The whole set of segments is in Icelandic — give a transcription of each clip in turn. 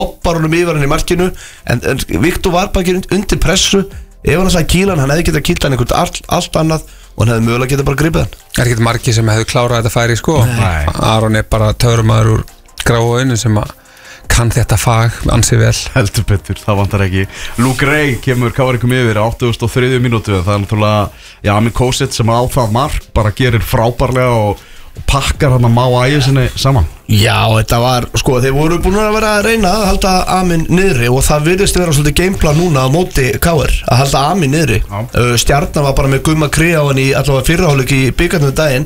hoppar honum yfir hann í markinu en Viktor var bara ekki undir pressu ef hann sagði kýla hann hefði getað kýlt hann einhvern allt annað og hann hefði mögulega getað bara gripið hann ekkert margir sem hefðu klárað þetta færi sko Aron bara töframaður úr gráu sem að kann þetta fag ansi vel heldur betur, það vantar ekki Luke Ray kemur Káarikum yfir 83. mínútu það náttúrulega Amin Kosic sem á það mark bara gerir frábærlega og pakkar hann að má ægja sinni saman Já, þetta var, sko, þeir voru búin að vera að reyna að halda Amin niðri og það virðist vera svolítið gameplan núna á móti KR að halda Amin niðri Stjarnan var bara með Gumma Kri á hann í allavega fyrraháleik í bikarnum daginn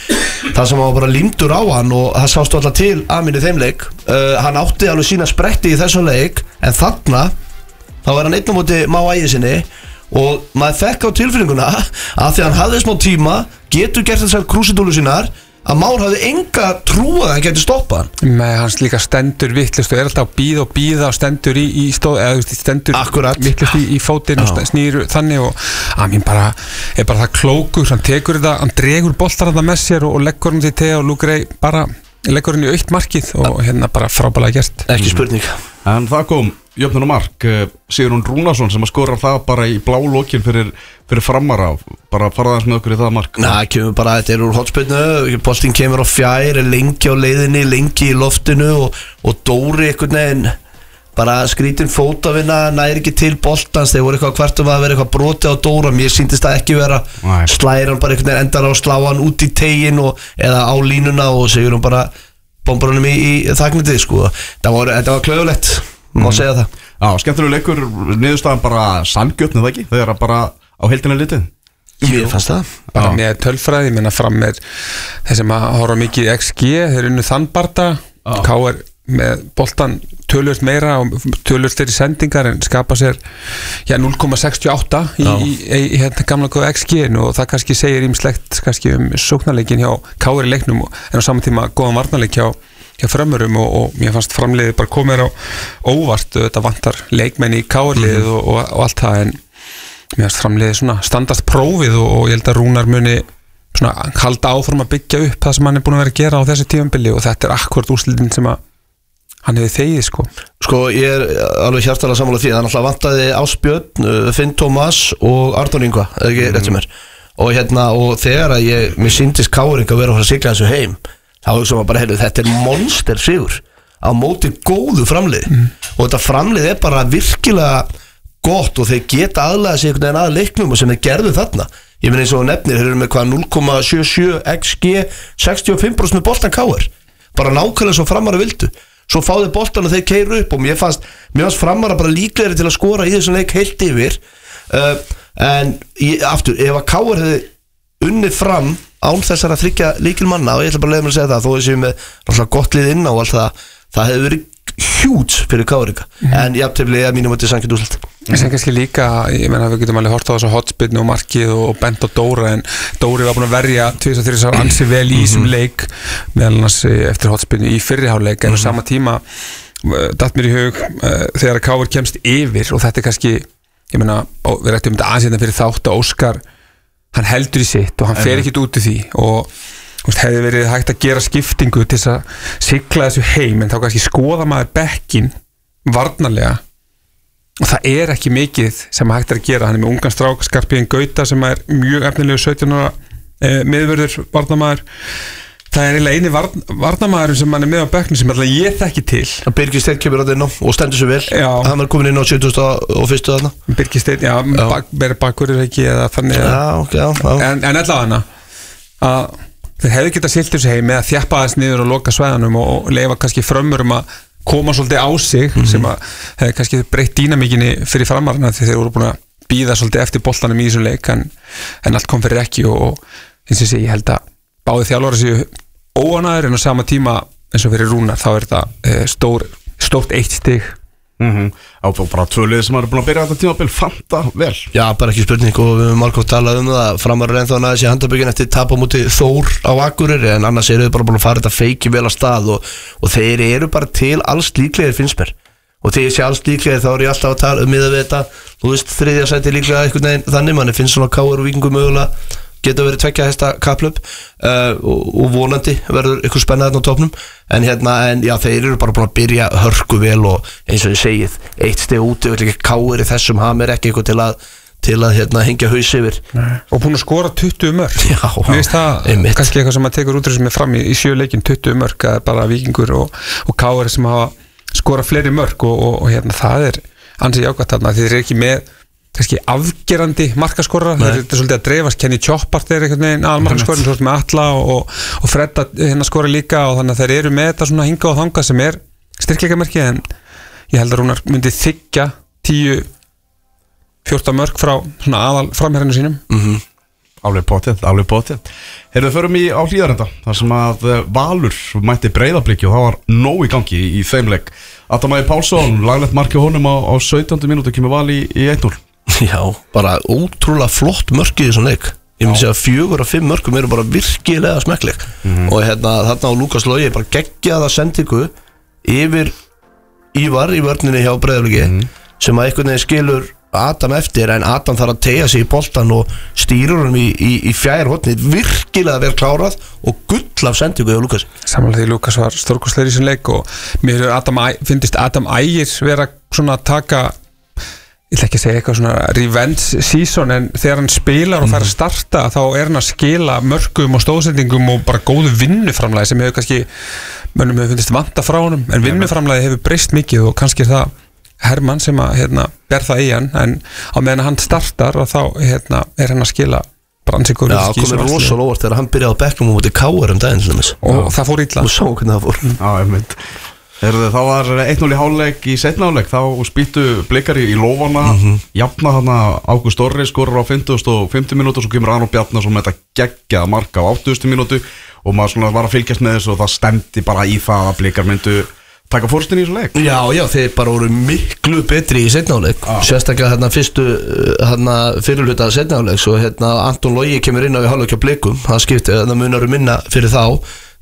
það sem var bara límdur á hann og það sástu alltaf til Amin í þeim leik hann átti alveg sína spretti í þessum leik en þarna, þá var hann einn á móti má ægja sinni og maður fekk á tilfinninguna að því hann hafði smá tíma getur gert þessar krúsidúlu sínar að Már hafði enga trú að hann geti stoppað hann með hans líka stendur vittlust og alltaf að bíða og stendur í stóð eða stendur vittlust í fótinn og snýr þannig og Amin bara það klókur hann tekur þetta, hann dregur boltar þetta með sér og leggur hann til tega og Luke Ray bara leggur hann í aukt markið og hérna bara frábælega gert ekki spurning en það kom jöfnun og mark Sigurún Rúnarsson sem að skora það bara í blá lokin fyrir Framara bara faraðans með okkur í það mark kemur bara, þetta úr hotspinnu boltinn kemur á fjær, lengi á leiðinni lengi í loftinu og Dóri einhvern veginn bara skrítin fótavinna, næri ekki til boltans þeir voru eitthvað hvertum að vera eitthvað broti á Dóra mér síndist það ekki vera slæðir hann bara einhvern veginn endar á að slá hann út í tegin eða á línuna og Sigurún bara bombar hann í þagnitið sko. Þetta var klaufulegt má segja það Já, skemmtilegur leikur, niðurstaðan bara sanngjörn eða ekki, þegar bara á heildina litið Ég fannst það bara með tölfræði, ég menna fram með þeir sem að horfa mikið í XG þeir unnu þann barda KR með boltan tölvöld meira og tölvöld þeirri sendingar en skapa sér 0,68 í hérna gamla góða XG og það kannski segir ímslegt kannski sóknarleikin hjá KR í leiknum en á saman tíma góðan varnarleik hjá Frömmurum og mér fannst framliðið bara komið á óvart þetta vantar leikmenn í KR-liðið og allt það en mér fannst framliðið svona standast prófið og ég held að Rúnar muni svona halda áfram að byggja upp það sem hann búin að vera að gera á þessu tímabili og þetta akkúrat úrslitin sem að hann hefði þegið sko ég alveg hjartalega sammála því það náttúrulega vantaði Ásbjörn, Finn Tómas og Arnór Ingva ekki rétt sem og hérna og þegar að mér sýndist KR að vera að sigla þessu heim þá hugsaum við bara, heyrðu, þetta monster sigur á móti góðu framlið og þetta framlið bara virkilega gott og þeir geta aðlaða sig einhvern veginn að leiknum og sem þeir gerðu þarna ég minn eins og nefnir, þeir eru með hvað 0,77 XG 65% með boltan KR bara nákvæmlega svo Framara vildu svo fáðu boltan og þeir keyru upp og mér fannst Framara bara líklegri til að skora í þessum leik heilt yfir en aftur, ef að KR hefði unnið Fram án þessar að þryggja líkilmanna og ég ætla bara að leiða mér að segja það þó þessi með náttúrulega gott lið inn á allt það hefði verið hjút fyrir KR en jafntefli að mínum að þetta er sannkjönd úrslit sem kannski líka, ég menna við getum alveg hort á þessu hotspinnu og markið og bent á Dóra en Dóri var búin að verja 2-3 ansi vel í þessum leik meðal annars eftir hotspinnu í fyrriháleik en á sama tíma datt mér í hug þegar KR kemst yfir og þetta er kannski, ég menna við rættum þetta aðsýndan fyrir þátt að Óskar hann heldur í sitt og hann fer ekkert út í því og hefði verið hægt að gera skiptingu til þess að sigla þessu heim en þá kannski skoða maður bekkin varnarlega og það er ekki mikið sem hægt að gera hann er með ungan strák, Skarpíðin Gauta sem er mjög efnilegu 17 ára miðvörður varnarmaður það er eiginlega eini varnarmaður sem hann er með á bekknu sem alltaf ég þekki til Birgir Steinn kemur á þinn og stendur svo vel hann var komin inn á 71. þarna Birgir Steinn, verið bakverður ekki eða þannig en allavega hana að þeir hefðu getað silt þessu heim með að þjappa aðeins niður og loka svæðanum og leifa kannski Frömmurum að koma svolítið á sig sem að hefði kannski breytt dýnamíkinni fyrir Framarana því þeir voru búin að bíða svolítið eftir boltanum í þessu leik en allt kom fyrir ekki og eins og sé ég held að báði þjálfara séu óánægðir en á sama tíma eins og fyrir Rúnar þá er þetta stórt 1 stig á bara 2 lið sem eru búin að byrja þetta tímabil fanta vel Já, bara ekki spurning og við höfum margótt talað það Framar ennþá næðis í handabyggin eftir tap á móti Þór á Akureyri en annars eru þau bara búin að fara þetta feiki vel á stað og þeir eru bara til alls líklegir finnst mér og þegar ég sé alls líklegir þá er ég alltaf að tala miða við þetta þú veist, 3. sæti líklega einhvern veginn þannig manni finnst svona KR og Víkingur mögulega geta verið 2 hesta kapphlaup og vonandi verður eitthvað spennað þarna á topnum en já, þeir eru bara búin að byrja hörku vel og eins og ég segið 1 stig úti, vil ekki káir í þessum hamir ekki eitthvað til að hengja haus yfir. Og búin að skora 20 mörk. Já, mér finnst það kannski eitthvað sem að tekur útrúsum með fram í 7 leikjum 20 mörk, að bara Víkingur og káir sem hafa skora fleiri mörk og það ansið jákvæmt þarna, því þeir eru ekki með kannski afgerandi markaskorra, þeir eru svolítið að dreifast. Kenny Choppart einhvern veginn aðalmarkaskorinn, svolítið með Atla og Fredda skora líka, og þannig að þeir eru með þetta svona hinga og þangað sem er styrkleikamerki, en ég held að Rúnar myndi þiggja 10-14 mörk frá svona aðal framherrinu sínum. Alveg potið. Heyrðu, förum á Hlíðarenda, þar sem að Valur mætti Breiðabliki og það var nóg í gangi í þeim leik. Adam Ægir Pálsson, laglegt mark hjá honum á 17. mínútu, kemur Val í 1-0. Já, bara ótrúlega flott mörk í þessum leik. Ég myndi segja 4 af 5 mörkum eru bara virkilega smekkleg og þarna á Lukas Logi bara geggjaða sendingu yfir Ívar í vörninni hjá Breiðabliki sem að einhvern veginn skilur Adam eftir, en Adam þarf að teygja sig í boltan og stýrur honum í fjær hotni, virkilega vel klárað og gull af sendingu hjá Lukas. Samanlega því Lukas var stórkostlegri í sin leik og mér finnst Adam Ægir vera svona að taka, ég ætla ekki að segja eitthvað svona revenge season, en þegar hann spilar og fær að starta þá hann að skila mörkum og stóðsendingum og bara góðu vinnuframlagi sem hefur kannski, mönnum hefur finnst vanta frá honum, en vinnuframlagi hefur breyst mikið og kannski það Hermann sem að ber það í hann, en á meðan hann startar og þá hann að skila bara ansið góður. Já, komið rosalega óvart þegar hann byrjaði á bekknum og mútið káir daginn til þess. Og það fór illa. Og sá hvernig það fór. Já, einmitt. Þá var 1-0 í hálfleik í seinni hálfleik, þá spýttu Blikar í lófana, jafna þarna Ágúst Orri skorar á 50 mínútu og svo kemur Aron Bjarnason með þetta geggjaða mark á 80 mínútu og maður svona var að fylgjast með þessu og það stemdi bara í það að Blikar myndu taka fórstinn í þessu leik. Já, þeir bara voru miklu betri í seinni hálfleik, sérstaklega fyrstu fyrirhluta seinni hálfleik, svo Anton Logi kemur inn á í hálfleik hjá Blikum, það skipti, það munar minna fyrir þá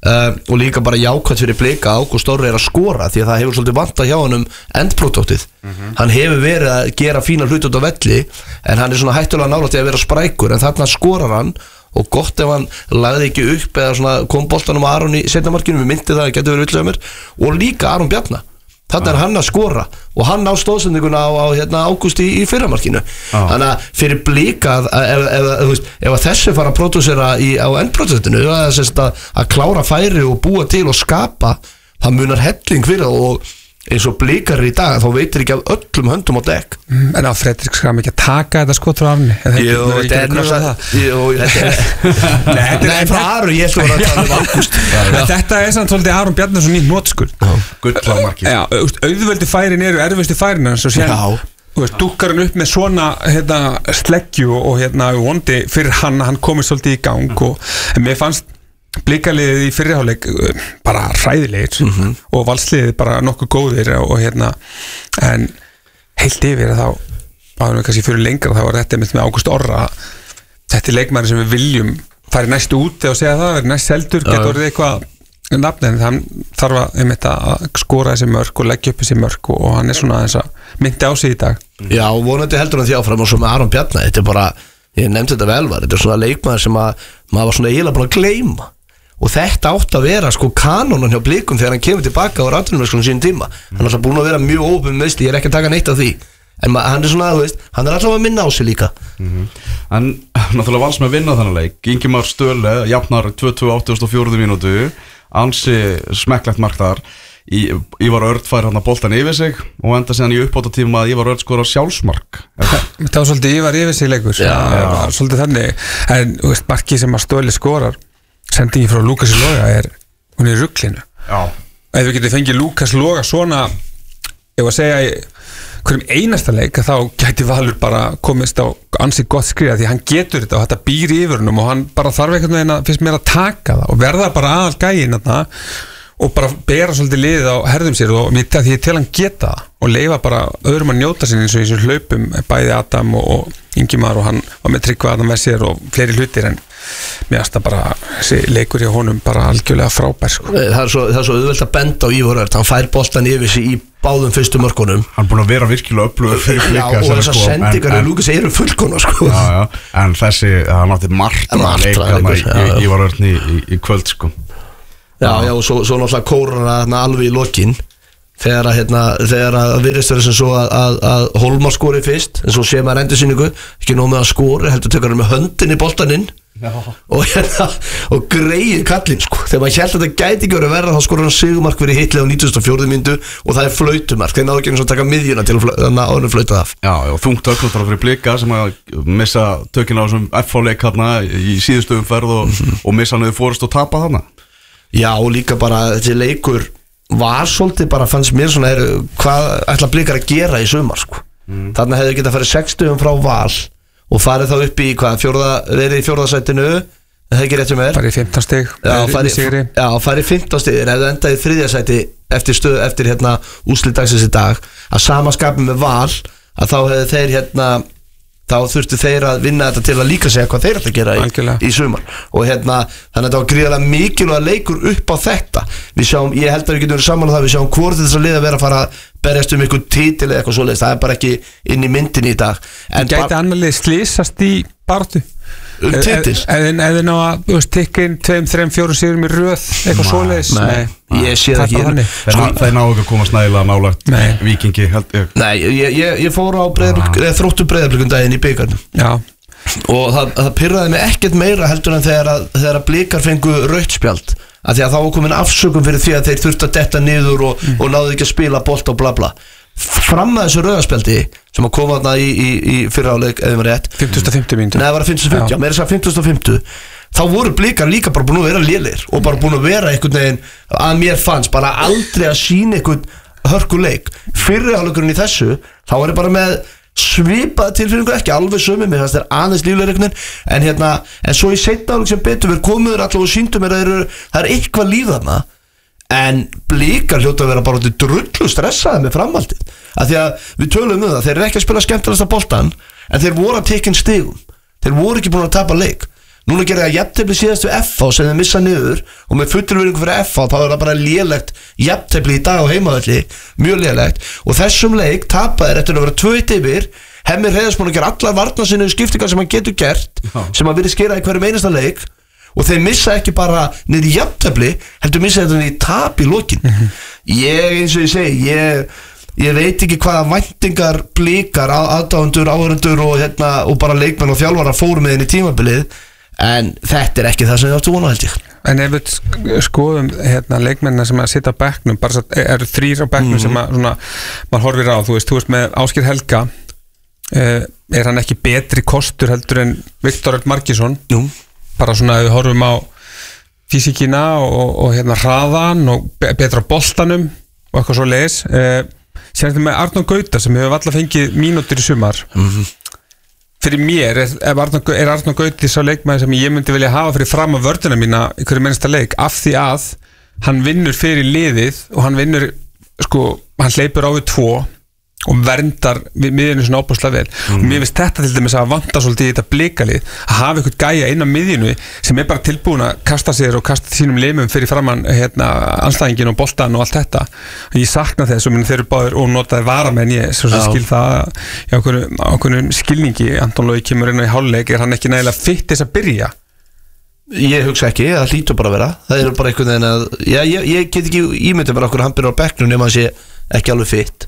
og líka bara jákvæmt fyrir Blika. Ágúst Orri að skora því að það hefur svolítið vantað hjá honum endprodúktið. Hann hefur verið að gera fína hlut út á velli en hann er svona hættulega nálægt í að vera sprækur, en þarna skorar hann og gott ef hann lagði ekki upp eða svona kom boltanum á Aron í seinna markinu, við myndi það, getur verið villega mér, og líka Aron Bjarna. Þarna hann að skora og hann á stóðsendinguna á Ágúst í fyrramarkinu. Þannig að fyrir Blika ef þessi fara að pródúsera á endprodúktinu, að klára færi og búa til og skapa, það munar helling fyrir og eins og Blikar í dag, þá veitir ekki af öllum höndum á dekk. En á Fredrik skam ekki að taka þetta skot frá Arni? Nei, frá Aron, ég ætla að tala Ágúst. Þetta samt svolítið Aron Bjarnason í hnotskurð. Gullmarkið. Auðveldi færin eru erfiðustu færin hans og síðan dúkkar hann upp með svona sleggju og vondi fyrir hann komið svolítið í gang en mér fannst Blíkaliðið í fyrriháleik bara hræðilegir og valsliðið bara nokkuð góðir og en heilt yfir þá áður við kannski fyrir lengra þá var þetta með Ágúst Orra, þetta leikmæri sem við viljum fari næst út og segja það, verið næst seldur, getur orðið eitthvað nafn, en hann þarf að skora þessi mörk og leggja upp þessi mörk og hann svona aðeins að myndi á sig í dag. Já, vonandi heldur hann því áfram og svo með Aron Bjarna, þetta bara, ég nefndi þetta vel var, þetta svona leikmæri sem að maður var svona eiginlega búin að gleyma. Og þetta átt að vera kanónan hjá Blikum þegar hann kemur tilbaka á atvinnumennskunum sínum tíma. Hann er alltaf búin að vera mjög óöfum meðsli, ég er ekki að taka neitt af því. En hann er svona, hann er alltaf að minna á sig líka. En náttúrulega Vals með vinna þannig leik. Ingimar Stöle jafnar 2-2-84 mínútu, ansi smekklegt mark þar. Ívar Örd fær hann að boltan yfir sig og enda síðan í uppbótartíma að Ívar Örd skora sjálfsmark. Það var svolítið Ívar yfir sig leikur, svolítið þannig. En markið sem að Stöle skorar sendingi frá Lukas Loga hún er ruglinu. Ef við getum fengið Lukas Loga svona, ég var að segja hverjum einasta leik, þá gæti Valur bara komist á ansið gott skriða því hann getur þetta og þetta býr í yfirunum og hann bara þarf einhvern veginn að finnst mér að taka það og verða bara aðal gæinn og bara bera svolítið liðið á herðum sér og mér því til hann geta og leifa bara öðrum að njóta sinni eins og hlaupum bæði Adam og Ingimar og hann var með Tryggva Adam með sér og fleiri hlutir en mér finnst það bara, þessi leikur hjá honum bara algjörlega frábær sko. Það er svo auðvelt að benda á Ívar Örn, hann fær boltan yfir sig í báðum fyrstu mörkunum. Hann búin að vera virkilega öflugur fyrir Blika. Já, og þessar sendingar í Lukas eru fullkomnar sko. Já, en þessi, það nátti martra leik Ívar Örn í kvöld sko. Já, og svo náttúrulega kórar alveg í lokin þegar að virðist verið sem svo að Hólmar skori fyrst, en svo sé maður endursýningu, ekki nóg með að skori, heldur tökar hann með höndin í boltaninn og greið kallinn sko. Þegar maður held að þetta gæti ekki verið verða, þá skor hann sigurmark fyrir hitlega á 94. mínútu og það er flautumark, þeir náðu ekki eins og taka miðjuna til að áður flauta það af. Já, þungt öllóttar fyrir Blika sem að missa tökina á þessum FH-leik hérna í síðustu umferð og missa hann fórust og tapa þarna. Já, og líka bara þessi leikur var svolítið bara, fannst mér svona hvað ætla Blikar að gera í sumar sko. Þarna hefðu getað farið 60 frá Val og farið þá upp í verið í 4. sætinu, það ekki rétt sem er farið í 15 stig farið í 15 stig, en hefðu endað í 3. sæti eftir úrslitagsins í dag, að sama skapi með Val, að þá hefðu þeir þá þurftu þeir að vinna þetta til að líka segja hvað þeir ætla að gera í sumar og þannig að þetta var gríðarlega mikilvæg leikur upp á þetta. Við sjáum, ég held að við getum verið saman á það, við sjáum hvort þess að liða vera að fara að berjast einhvern titil eða eitthvað svoleiðis, það er bara ekki inn í myndinni í dag. Gæti annarlega slísast í baráttu titil eða ná að tikka inn 2, 3, 4 sigurum í röð eitthvað svoleiðis? Nei, ég sé það ekki. Það ná ekki að komast nægilega nálægt Víkingi held ég. Nei, ég fór á Þróttur Breiðablik daginn í bikarnum. Já. Og það pirraði mig ekkert meira heldur en þegar Blikar fengu rautt spjald, af því að þá var komin afsökun fyrir því að þeir þurftu að detta niður og náðu ekki að spila bolt og bla bla. Fram að þessu rauðarspjaldi sem að koma þarna í fyrraáleik, eða maður rétt 50. mínútu. Nei, það var 50. Meira þess að 50. Þá voru Blikar líka bara búin að vera lélegir og bara búin að vera einhvern veginn, að mér fannst bara aldrei að sína einhvern hörkuleik. Fyrraáleikurinn í þessu, þá var ég bara með svipaða tilfinningu, ekki alveg sömu, mér fannst þeir aðeins líflegir en svo í seinna áleik sem betur verið komuður allavega og sýndu mér að það er eitthvað líf þarna. En Blikar hljóta að vera bara drullu stressaði með framhaldið, af því að við tölum það, þeir eru ekki að spila skemmtilegasta boltan, en þeir voru að tekinn stigum, þeir voru ekki búin að tapa leik. Núna gerir það jafntefli síðast við FH sem þeir missa niður, og með fullri virðingu fyrir FH þá er það bara lélegt jafntefli í dag á heimavelli, mjög lélegt, og þessum leik tapaði eftir að vera 2-1 yfir. Hemmi Hreiðars búin að gera allar varnarsinnu skiptingar sem hann getur gert, sem hann virðist gera í hverjum einasta leik, og þeir missa ekki bara niður í jafntefli, heldur missa þetta niður í tap í lokin. Eins og ég segi, ég veit ekki hvaða væntingar Blikar, aðdáendur, áhorfendur og bara leikmenn og þjálfarar fóru með inn í tímabilið, en þetta er ekki það sem þið áttu vona, held ég. En ef við skoðum leikmennina sem að sitja á bekknum, bara eru 3 á bekknum sem að svona, maður horfir á, þú veist með Ásgeir Helga, er hann ekki betri kostur heldur en Viktor Örn Margeirsson? Jú. Bara svona ef við horfum á físíkina og hraðan og betra boltanum og eitthvað svo leiðis. Sér þetta með Arnór Gauta sem hefur alltaf fengið mínútur í sumar. Fyrir mér er Arnór Gauti sá leikmaður sem ég myndi vilja hafa fyrir fram á vörðuna mína í hverju mennsta leik, af því að hann vinnur fyrir liðið og hann vinnur, hann hleypur á við 2 og verndar miðjunu svona óbúslega vel. Og mér finnst þetta til dæmis að vanta svolítið í þetta Blikalið, að hafa eitthvað gæja inn á miðjunu sem er bara tilbúin að kasta sér og kasta sínum limum fyrir framann anstæðingin og boltan og allt þetta. Ég sakna þess og þeir eru báðir og notaði varamenn, ég skil það í ákveðnum skilningi. Anton Logi kemur inn á í hálfleik, er hann ekki nægilega fitt þess að byrja? Ég hugsa ekki, það hlýtur bara að vera. Það er bara einhvern veginn að ég get ekki ímyndið bara okkur hann byrjar á bekknum nema hann sé ekki alveg fitt.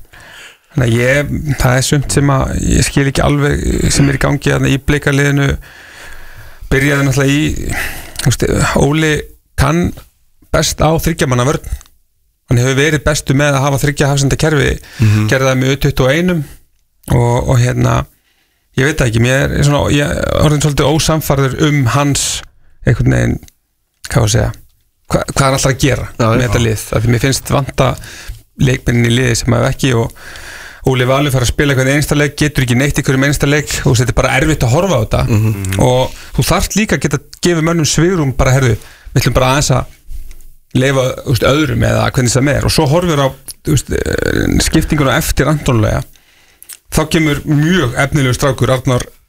Það er sumt sem að ég skil ekki alveg sem er í gangi í Blikaliðinu. Byrjaði náttúrulega Óli kann best á 3 manna vörn. Hann hefur verið bestu með að hafa 3 hafsenda kerfi, gerði það með 21 og ég veit það ekki, ég orðin svolítið ósamfærður hans einhvern veginn, hvað að segja, hvað er alltaf að gera með þetta lið, af því mér finnst vanta leikmennin í liði sem hafa ekki, og Óli Valur fara að spila eitthvað einsta leik, getur ekki neitt ykkur einsta leik og þetta er bara erfitt að horfa á þetta. Og þú þarft líka að geta gefið mönnum svigrum, bara herðu, við ætlum bara aðeins að leifa öðrum eða hvernig það er, og svo horfir á skiptinguna eftir Antonlega, þá kemur mjög efnilegur strákur Arnar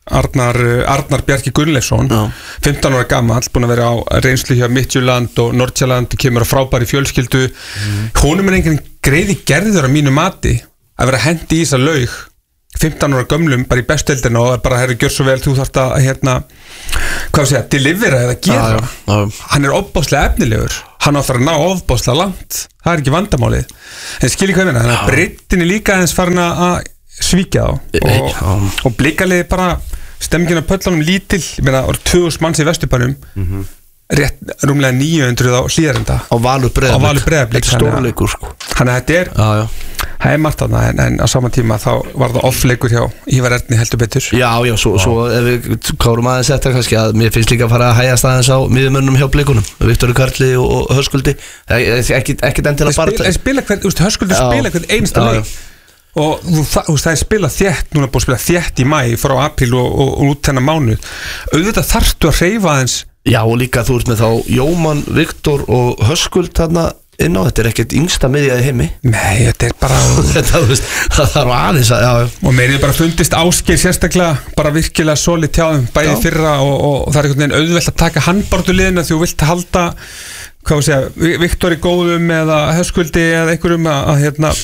Arnar Bjarki Gunnleifsson 15 ára gamall, búin að vera á reynslu hjá Midtjylland og Nordsjælland, kemur á frábæri fjölskyldu honum enginn greiði gerður að mínu mati að vera hendi í þessa laug 15 ára gömlum bara í bestudeildina og bara gjör svo vel, þú þarft að delivera eða gera hann ofboðslega efnilegur hann áttar að ná ofboðslega langt það ekki vandamálið en skilji hvað þannig að breytinni líka aðeins farin að svíkja þá og Blikaliði bara stemmingin á pöllunum lítil ég meina, 2000 manns í Vesturbænum rétt rúmlega 900 á Hlíðarenda á Valur Breiðablik þetta er stórleikur sko þannig að það er margt þarna en á sama tíma þá var það off-leikur hjá Ívar Erni heldur betur svo ef við kárum aðeins þetta kannski að mér finnst líka að fara að hægast aðeins á miðjumönnum hjá Blikunum Viktori Karli og Höskuldi ekkert endilega bara Höskuldi spila hvern einasta leik og það er spilað þétt núna búið að spila þétt í maí frá apríl og út þennan mánuð auðvitað þarftu að hreyfa aðeins og líka þú ert með þá Jóman, Viktor og Höskuld þarna inn á þetta er ekkert yngsta miðja í heimi nei, þetta er bara það þarf aðeins og meirið bara fundist Ásgeir sérstaklega bara virkilega solid tjáðum bæði fyrra og það er einhvern veginn auðvelt að taka handbártuliðina því þú vilt halda Viktor í góðum eða Höskuldi eða einhverjum að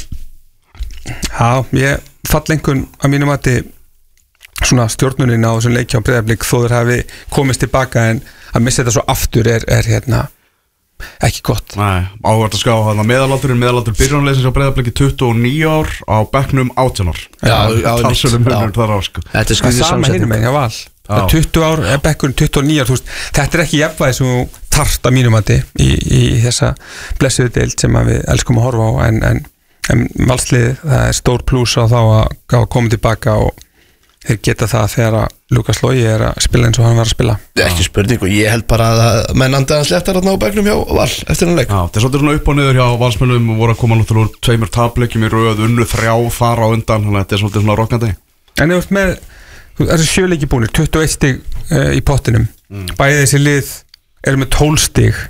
ég fall einhvern að mínum að svona stjórnunin á þessum leikjá Breiðablik þó þeir hafi komist tilbaka en að missa þetta svo aftur er ekki gott Nei, áhvert að ská meðalaldur byrjunarleysins á Breiðabliki 29 ár á bekknum 18 ár talsölum munur þar á sko þetta er skriðið sama hinum en hjá Val 20 ár, bekkurinn 29 ár þetta er ekki jafnvægi sem þú þarft að mínum að í þessa blessuðu deild sem við elskum að horfa á en valsliðið, það er stór plús á þá að koma tilbaka og þeir geta það þegar að Lukas Logi er að spila eins og hann var að spila ekki spurning og ég held bara að menn andaðans léttar að ná bekknum hjá Val eftir hann leik það er svolítið svona upp og niður hjá Valsmönnum og voru að koma náttúrulega úr 2 tapleikjum í röð unnu 3 þar á undan þannig að þetta er svolítið svona rokkandi en ef með þessi 7 leiki búnir 21 stig í pottinum bæði þessi lið eru með 12 stig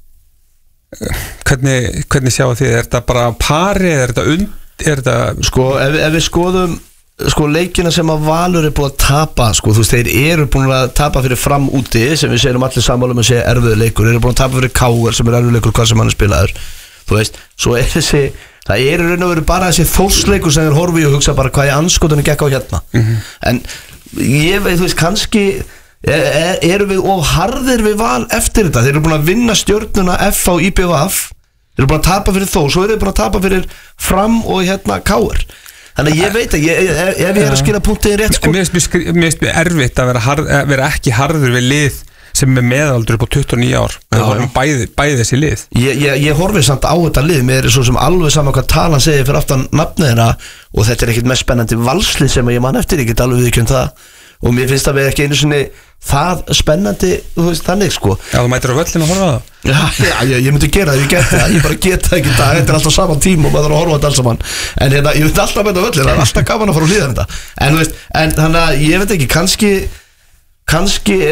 hvernig sjáu þið er þetta bara pari er þetta sko ef við skoðum leikina sem að Valur er búin að tapa þú veist, þeir eru búin að tapa fyrir Fram úti sem við segjum allir sammálum að segja erfiður leikur, þeir eru búin að tapa fyrir KR sem er erfiður leikur hvað sem hann er spilaður þú veist, svo er þessi það eru raun og veru bara þessi Þórsleikur sem þeir horfi og hugsa bara hvað í anskotunni gekk á hérna en ég veit, þú veist, kannski eru við of harðir við Val eftir þetta, þeir eru búin að vinna Stjörnuna FH og IBVF þeir eru búin að tapa fyrir Þór, svo eru þeir búin að tapa fyrir Fram og KR þannig að ég veit að ef ég er að skila punktið rétt sko mér finnst mér erfitt að vera ekki harður við lið sem er meðaldur upp á 29 ár við vorum bæði þessi lið ég horfið samt á þetta lið mér er svo sem alveg sama hvað talan segir fyrir aftan nafnið þeirra og þetta er ekkit mest spennandi valslið sem ég man eftir, ég get alveg viðkjönd það og mér finnst það við ekki einu sinni það spennandi, þú veist, þannig sko þú mætir á völlin að horfa það ég myndi gera það, ég bara geta ekki það þetta er alltaf saman tím og maður þarf að horfa þetta alls saman en ég myndi alltaf mæta á völlin það er alltaf gaman að fara og hlýða þetta en þú veist, en þannig að ég veit ekki kannski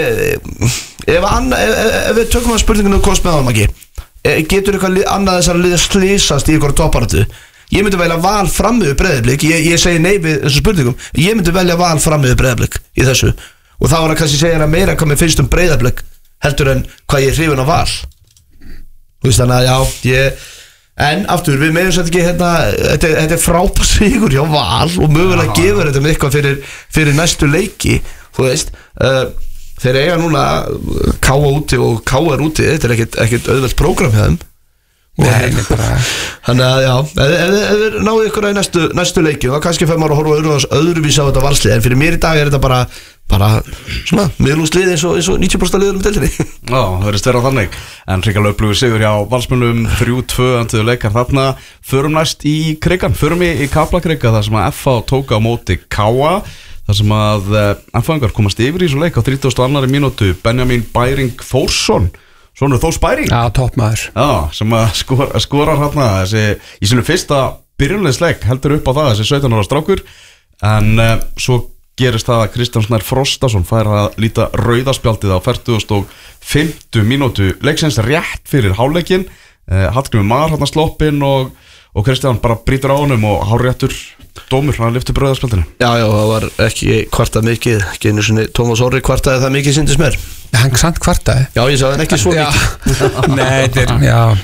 ef við tökum að spurninginu kost með áðan ekki getur eitthvað annað þessar liða slísast í ykkur topparötu ég myndi velja Val fram með Breiðablik ég segi nei við þessu spurningum ég myndi velja Val fram með Breiðablik í þessu og þá var að kannski segja meira hvað mér finnst Breiðablik heldur en hvað ég er hrifin á Val þú veist þannig að en aftur við meðum sætt ekki þetta er frábær sigur hjá Val og mögulega gefur þetta með eitthvað fyrir næstu leiki þú veist þeir eiga núna K.A. úti og K.R. úti þetta er ekkert auðvelt prógram hjá þeim þannig að ef þið náðu ykkur í næstu leiki þá kannski fær maður að horfa öðruvísi á þetta valslið en fyrir mér í dag er þetta bara svona miðlúslið eins og 90% liður deildinni það verðist vera þannig en hrikalega upplöfu sigur hjá Valsmönnum 3-2 anduðu leikar þarna förum næst í Krikan, förum í Kaplakrika þar sem að FH tók á móti K.A. þar sem að FH-ingar komast yfir í þessu leik á 32. mínútu Benjamin Bæring Þórsson Svonur Þórs Bæring toppmaður sem að skorar hérna í sinu fyrsta byrjunleisleik heldur upp á það þessi 17 ára strákur en svo gerist það að Kristján Snær Frostason fær að líta rauðaspjaldið á 45. mínútu leiksins rétt fyrir hálfleikin Hallgrímur Mar hérna sloppinn og Kristján bara brýtur á honum og hárréttur dómur, hann lyfti brauðarspjaldinu. Já, það var ekki kvartað mikið, ekki einu sinni Tómas Orri kvartaði það mikið syndist mér. Hann samt kvartaði? Já, ég sagði hann ekki svo mikið. Nei,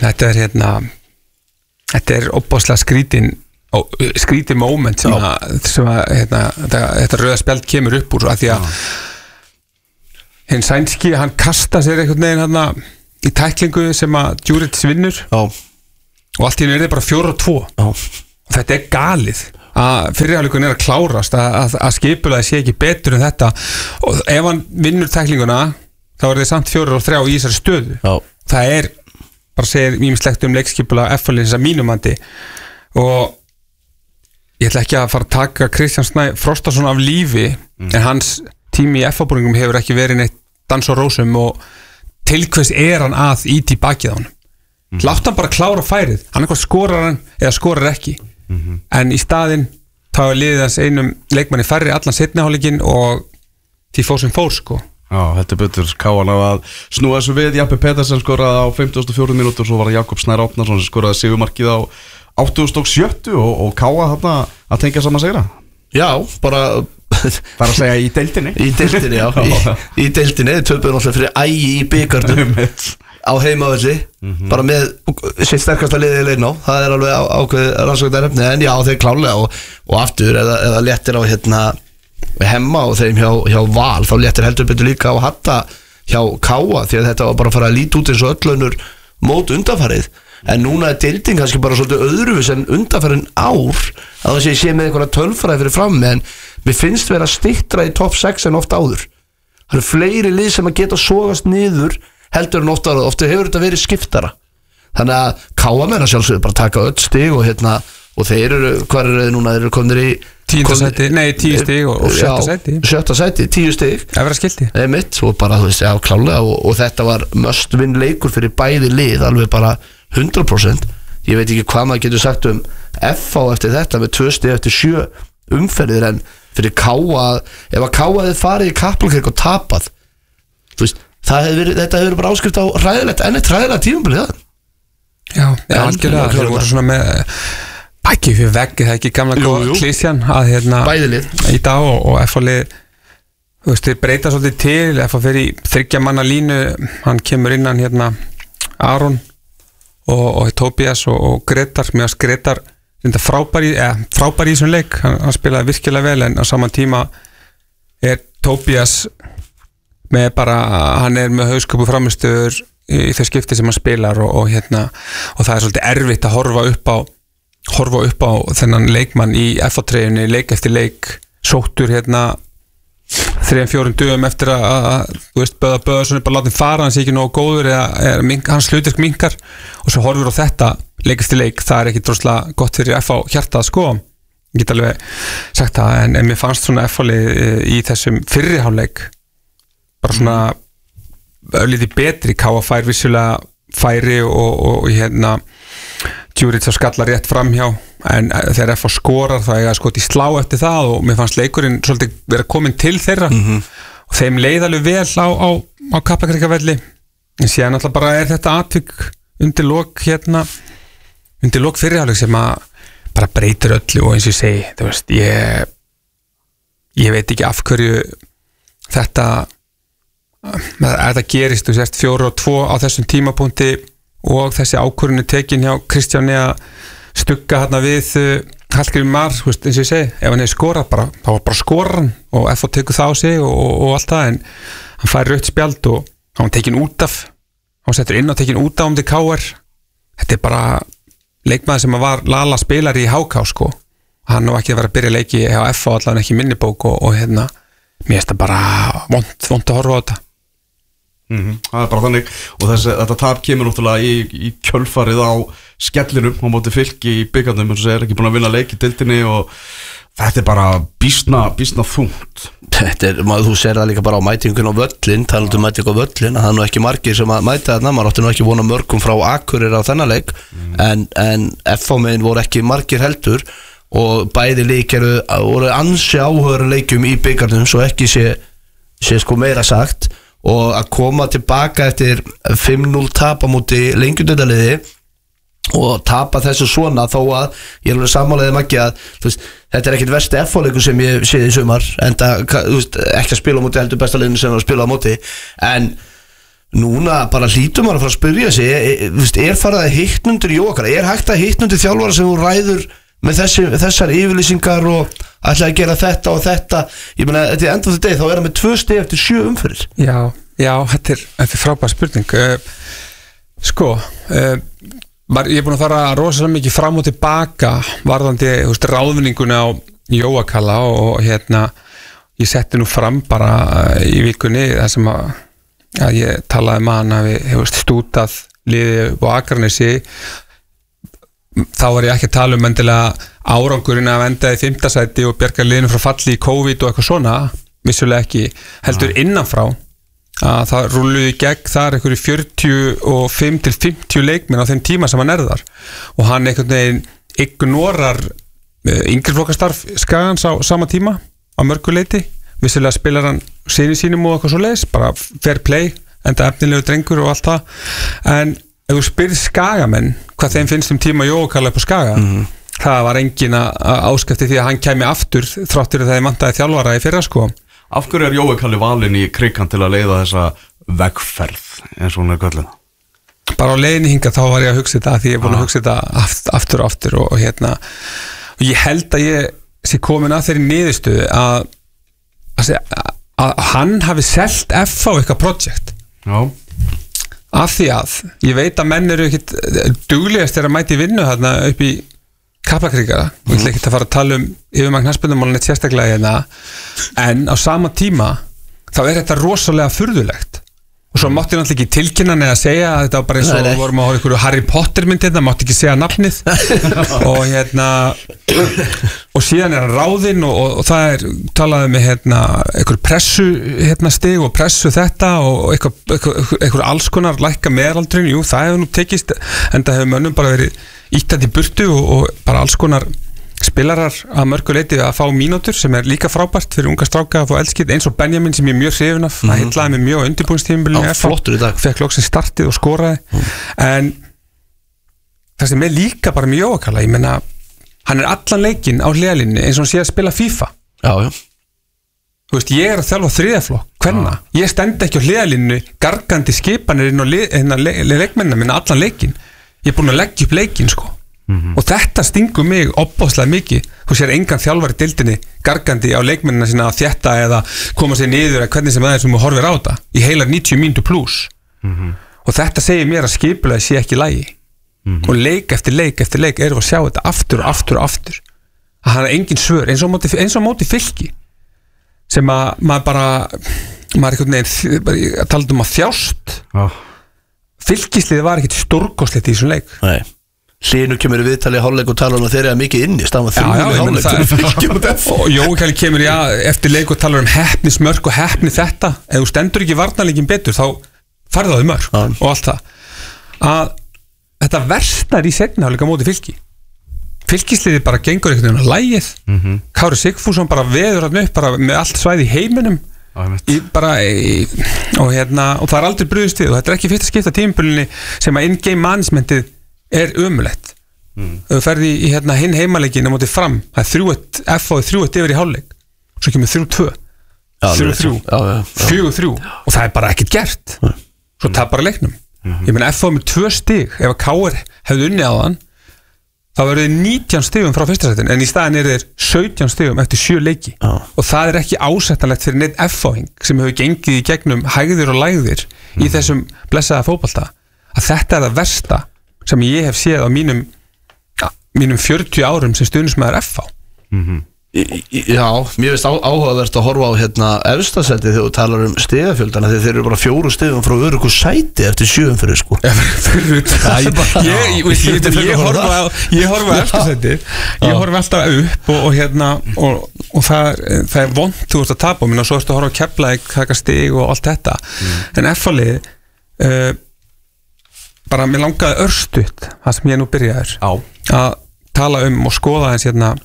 þetta er opbáslega skrítin moment sem að þetta rauða spjald kemur upp úr, af því að hinn sænski, hann kasta sér einhvern veginn hann í tæklingu sem að Djuric vinnur og allt í henni er það bara 4-2 og þetta er galið að fyrirháleikurinn að klárast að skipulaði sé ekki betur en þetta og ef hann vinnur tæklinguna þá er það samt 4-3 í þessari stöðu. Það er, bara segir ýmislegt leikskipula F-liðs að mínumandi og ég ætla ekki að fara að taka Kristján Snæ Frostason af lífi en hans tími í F-búningum hefur ekki verið neitt dans og rósum og til hvers er hann að íti bakið á hann. Látt hann bara klára færið, hann eitthvað skorar hann eða skorar ekki en í staðinn þá er liðið hans einum leikmanni færri allan seinni hálfleikinn og því fór sem fór sko. Já, þetta betur Káan á að snúa þessu við. Jappi Petersen skoraði á 54 mínútur, svo var það Jakob Snær Árnason sem skoraði sigurmarkið á 87 og Káa þarna að tengja saman sigra. Já, bara að segja í deildinni. Í deildinni, já. Í deildinni, töpuðu náttúrulega fyrir Ægi í bikarnum á heimavelli, bara með sitt sterkasta liðið í leirná. Það er alveg ákveðið rannsóknarefni, en já, þeir klálega og aftur eða léttir á hemma og þeim hjá Val, þá léttir heldur betur líka á hatta hjá Káa, því að þetta var bara að fara að líta út eins og öllunur mót undanfarið. En núna er deildin kannski bara svolítið öðruvis en undanfarin ár að það sé með einhverja tölfræði fyrir fram, en mér finnst vera styttra í top 6 en oft áður. Það eru fleiri lið sem að geta sogast niður heldur en oft áður, ofta hefur þetta verið skiptara. Þannig að Káa menn að sjálfsögðu bara taka öll stig og þeir eru, hvað eru núna, þeir eru komnir í 10 stig og 7. sæti, 10 stig Efra skilti mitt, og bara þú veist, já klálega og þetta var must win leikur fyrir bæði lið, alveg bara 100%. Ég veit ekki hvað maður getur sagt FH eftir þetta með 2 stig eftir 7 umferðir, en fyrir Káa, ef að Káa hefði farið í Kaplakrika og tapað, þú veist, þetta hefur verið bara áskrift á hræðilegt, enn eitt hræðilegt tímabil það. Já, algjörlega, þeir voru svona með bækið fyrir veggið, það er ekki gamla góða klísjan að bæðilið í dag og F-lið, þú veist, þeir breyta svolítið til, F fyrir í 3 manna línu, hann kemur innan Aron og Tobias og Gretar, meðan Gretar frábær í þessum leik, hann spilaði virkilega vel, en á saman tíma er Tobias með bara, hann er með hausköpu framistöður í þau skipti sem hann spilar og það er svolítið erfitt að horfa upp á þennan leikmann í F-treyjunni leik eftir leik, sóttur 3-4 dögum eftir að þú veist, Böðarsson bara láta hann fara, hann sé ekki nógu góður eða hans hlutverk minkar og svo horfur á þetta leik eftir leik, það er ekki droslega gott fyrir F á hjartað sko, ég get alveg sagt það, en mér fannst svona F-lið í þessum fyrri hálfleik bara svona örlítið betri. Káa fær vissulega færi og Djuric að skalla rétt framhjá, en þegar F skorar það er skot í slá eftir það og mér fannst leikurinn svolítið vera komin til þeirra og þeim leið alveg vel á Kaplakrikavelli, en síðan alltaf bara er þetta atvik undir lok fyrri hálfleik sem að bara breytir öllu og eins og ég segi, þú veist, ég veit ekki af hverju þetta gerist, þú sést 4-2 á þessum tímapunkti og þessi ákvörðun er tekin hjá Kristjáni að stugga við Hallgrímur Mar, eins og ég segi, ef hann hefði skorað bara, þá var bara skoran og FH tekur það á sig og allt það, en hann fær rautt spjald og hann var tekin út af, hann settur inn og tekin út af til KR. Þetta er bara leikmaður sem var Lala spilari í HK sko, hann var ekki að vera að byrja leiki hjá FH, allan ekki minnibók og mér finnst það bara vont að horfa á þetta. Það er bara þannig, og þetta tap kemur náttúrulega í kjölfarið á skellinum á móti Fylki í bikarnum, eins og er ekki búin að vinna leik í deildinni og þetta er bara býsna þungt. Þetta er, þú sér það líka bara á mætingun á völlin, talandi um mæting á völlin, það er nú ekki margir sem að mæta þarna, maður átti nú ekki vona mörgum frá Akureyri á þennan leik, en FH-megin voru ekki margir heldur og bæði leik voru ansi áhugaður leikum í bikarnum, svo ekki sé sko meira sagt. Og að koma tilbaka eftir 5-0 tap á móti lengjudöldaliði og tapa þessu svona þó að ég alveg sammálaðið Maggi að veist, þetta ekkit versti F-leikur sem ég séð í sumar enda veist, ekki að spila á móti heldur besta liðinu sem var að spila á móti en núna bara hlýtur maður að fara að spyrja sig farið að hittnundur í okkar hægt að hittnundur þjálfara sem þú ræður með þessar yfirlýsingar og ætlaði að gera þetta og þetta ég meina, þetta enda af þetta deg þá það með 2 stig eftir 7 umferðir Já, þetta er frábær spurning ég er búin að fara rosalega mikið fram og tilbaka varðandi ráðvinninguna á Jóakalla og ég setti nú fram bara í vikunni þar sem að ég talaði með hann að við hefum stútað liðið á Akranesi þá var ég ekki að tala um endilega árangurinn að enda í 5. sæti og bjarga liðinu frá falli í COVID og eitthvað svona vissulega ekki, heldur innanfrá að það rúluði í gegn þar einhverju 45 til 50 leikmenn á þeim tíma sem hann þar og hann einhvern veginn ignorar yngri flokkastarf Skagans á sama tíma á mörgu leiti vissulega spilar hann sinni sínum og eitthvað svo leiðis bara fair play, enda efnilegu drengur og allt það en ef þú spyrir Skagamenn hvað þeim finnst tíma Jóakalla upp á Skaga það var engin áskipti því að hann kæmi aftur þráttur að það vantaði þjálfara í fyrra Af hverju Jóakalli valinn í Krikan til að leiða þessa vegferð eins og hún kallið bara á leiðinni hingað þá var ég að hugsa þetta því ég er búin að hugsa þetta aftur og aftur og ég held að ég sé komin að þeirri niðurstöðu að hann hafi selt F á eitthvað projekt af því að ég veit að menn eru ekkit duglegast að mæti vinnu þarna upp í Kaplakrika og ég ætla ekki að fara að tala um yfirmagn knattspyrnumálinn eitt sérstaklega en á sama tíma þá er þetta rosalega furðulegt og svo mátti náttúrulega ekki tilkynna neða að segja að þetta var bara eins og við vorum að horfa ykkur Harry Potter mynd mátti ekki segja nafnið og síðan er hann ráðinn og það talaði með einhver pressu stig og pressu þetta og einhver alls konar lækka meðaldurinn, jú það hefur nú tekist en það hefur mönnum bara verið íttandi burtu og bara alls konar spilarar að mörgu leiti að fá mínútur sem er líka frábært fyrir unga stráka að fá elskið eins og Benjamin sem ég er mjög hrifinn af það hitlaði mig mjög á undirbúinstímabilinu flottur í dag fekk loksins startið og skoraði en það sem er líka bara mjög Jóakalla ég menna hann er allan leikinn á hliðalínni eins og hann sé að spila FIFA þú veist ég er að þjálfa 3. flokk hvenna, ég stend ekki á hliðalínni gargandi skipanir inn á leikmennina minna allan leikinn ég er búin að leggja upp leikinn og þetta stingur mig opbóðslega mikið þú sér engan þjálfari deildinni gargandi á leikmennina sína að þétta eða koma sér niður eða hvernig sem það sem þú horfir á þetta í heilar 90 mínútur pluss og þetta segir mér að skipulagi sé ekki í lagi og leik eftir leik erum við að sjá þetta aftur að hann er engin svör eins og móti Fylki sem að maður einhvern veginn að tala um að þjást Fylkisliði var ekkit stórkostlegt í þessum leik Nei Hlynur kemur í viðtali í hálfleik og talar þeir eru mikið inni staðan 3 í hálfleik fyrir Fylki og Jóakalli kemur eftir leik og talar hefni smörk og hefni þetta ef þú stendur ekki varnarleikin betur þá farðu á því mörk og allt það að þetta versnar í seinni hálfleik á móti Fylki Fylkisliði bara gengur einhvern veginn á lagið Kári Sigfússon bara veður hann upp bara með allt svæði í heiminum og það er aldrei brugðist við og þetta er ekki fyrsta skipta tímabilinu sem að in-game managementið er ömulegt þú ferði í hinn heimaleikinn á móti Fram það er 3-1 F á 3-1 yfir í hálfleik svo kemur 3-2 3-3 4-3 og það er bara ekkert gert svo tapar leiknum ég meina F á með 2 stig ef að KR hefði unnið á þann þá verður þið 19 stigum frá fyrsta sætin en í staðin er þeir 17 stigum eftir 7 leiki og það er ekki ásættanlegt fyrir neitt F-áing sem hefur gengið í gegnum hægðir og lægðir í þessum blessaða fótbolta að þetta er það versta sem ég hef séð á mínum 40 árum sem stuðningsmaður F-á Já, mér finnst áhugavert að horfa á efstasæti þegar þú talar stigafjöldana þegar þeir eru bara 4 stigum frá öruggu sæti eftir 7 umferðir sko Ég horfa á efstasæti ég horfa alltaf upp og það er vont þú ert að tapa og svo ertu að horfa á Keflavík taka stig og allt þetta en F-álið bara mér langaði örstutt það sem ég nú byrjaður að tala um og skoða eins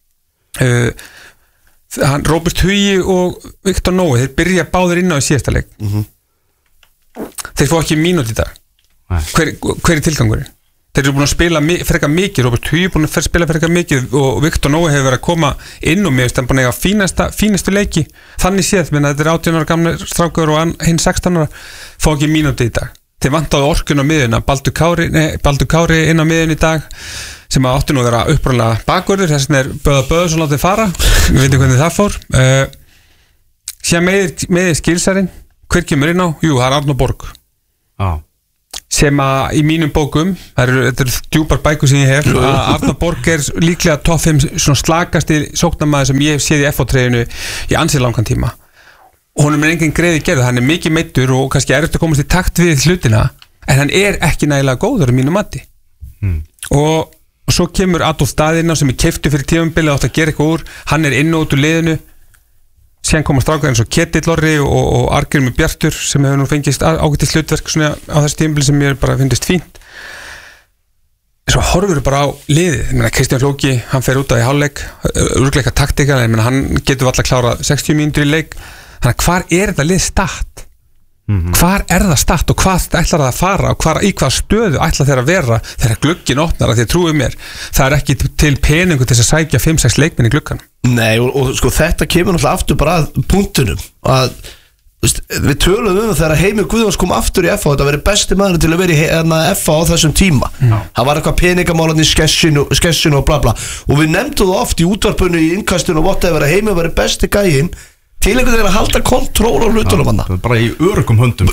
Róbert Hugi og Viktor Nói þeir byrja báðir inn á í síðasta leik þeir fá ekki mínúti í dag hver er tilgangurinn? Þeir eru búin að spila frekar mikið, Robert Hugi er búin að spila frekar mikið og Viktor Nói hefur verið að koma inn og mér finnst hann búin að eiga fínastu leiki þannig séð, minna þetta er 18 ára gamle strákur og hinn 16 ára fá ekki mínúti í dag. Þeir vantaði orkun á miðuna, Baldur Kári inn á miðun í dag sem átti nú að vera uppræðlega bakvörður, þess vegna er Böðarsson látið fara, við veitum hvernig það fór. Síðan með skilsarinn, hver kemur inn á? Jú, það er Arnór Borg. Sem að í mínum bókum þetta eru djúpar bækur sem ég hef að Arnór Borg er líklega topp 5 svona slakasti sóknarmaður sem ég hef séð í FH-treyjunu í ansið langan tíma og honum er engin greiði gerð, hann er mikið meiddur og kannski erfitt að komast í takt við hlutina en hann er ekki nægilega góður í mínu mati og svo kemur Adolf Daðina sem er keyptur fyrir tímabilið og átt að gera eitthvað úr, hann er inn og út úr liðinu. Síðan koma strákar eins og Ketill Orri og Arngrímur Bjartur sem hefur nú fengist ágætis hlutverk svona á þessu tímabili sem mér bara finnst fínt. Svo horfur bara á liðið. Ég meina Kristján Flóki, hann fer út af í hálfleik, öruggleika taktika, en hann getur alltaf klárað 60 mínútur í leik. Þannig að hvar er þetta lið statt? Hvar er það statt og hvað ætlar það að fara og í hvað stöðu ætlar þeir að vera þegar glugginn opnar að því að trúið mér það er ekki til peningu til að sækja 5-6 leikmenn í gluggan. Nei og sko þetta kemur náttúrulega aftur bara að punktunum að við töluðum þegar Heimir Guðjóns kom aftur í FH þetta verið besti maður til að vera í FH á þessum tíma það var eitthvað peningamálan í skessinu og bla bla og við nefndum það oft í útvarpunni í innkastinu og whatever að Heimir verið besti gæinn til einhvern veginn að halda kontról á hlutunum hann. Það er bara í öruggum höndum.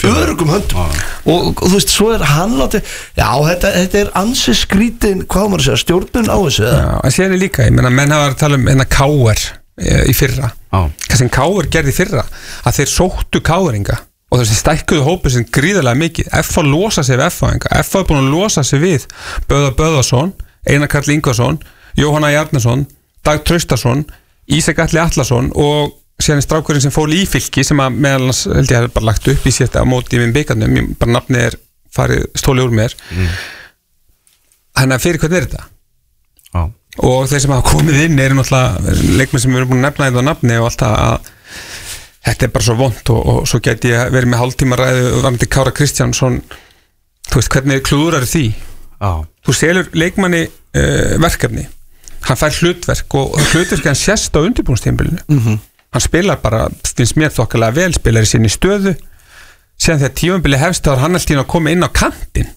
Og þú veist, svo er hann látið, já, þetta er ansi skrítin, hvað maður segja, stjórnun á þessu. Já, en síðan er líka, ég menna, menn hafa að tala um KR í fyrra. Hvað sem KR gerði í fyrra, að þeir sóttu KR-inga og þessi stækkuðu hópið sem gríðarlega mikið. FH losa sig við FH-inga. FH er búin að losa sig við Böðarsson, Einar Karl Ingvarsson, Jóhanna Jarnason, Dag Traustason, Ísak Atli Atlason og síðan er strákurinn sem fór í Fylki sem að meðalans held ég að bara lagt upp í sétta á móti í minn byggarnum, bara nafnið er farið stóli úr mér þannig að fyrir hvernig er þetta og þeir sem hafa komið inn eru náttúrulega leikmenn sem við erum búin að nefna þetta á nafni og alltaf að þetta er bara svo vont og svo gæti ég verið með hálftíma ræðu varandi Kára Kristjánsson þú veist hvernig klúðrar því þú selur leikmanni verkefni hann fær hlutverk og hlutverk hann sést á undirbúningstímabilinu hann spilar bara, finnst mér þokkalega vel spilar í sinni stöðu síðan þegar tímabili hefst þá er hann alltaf að koma inn á kantinn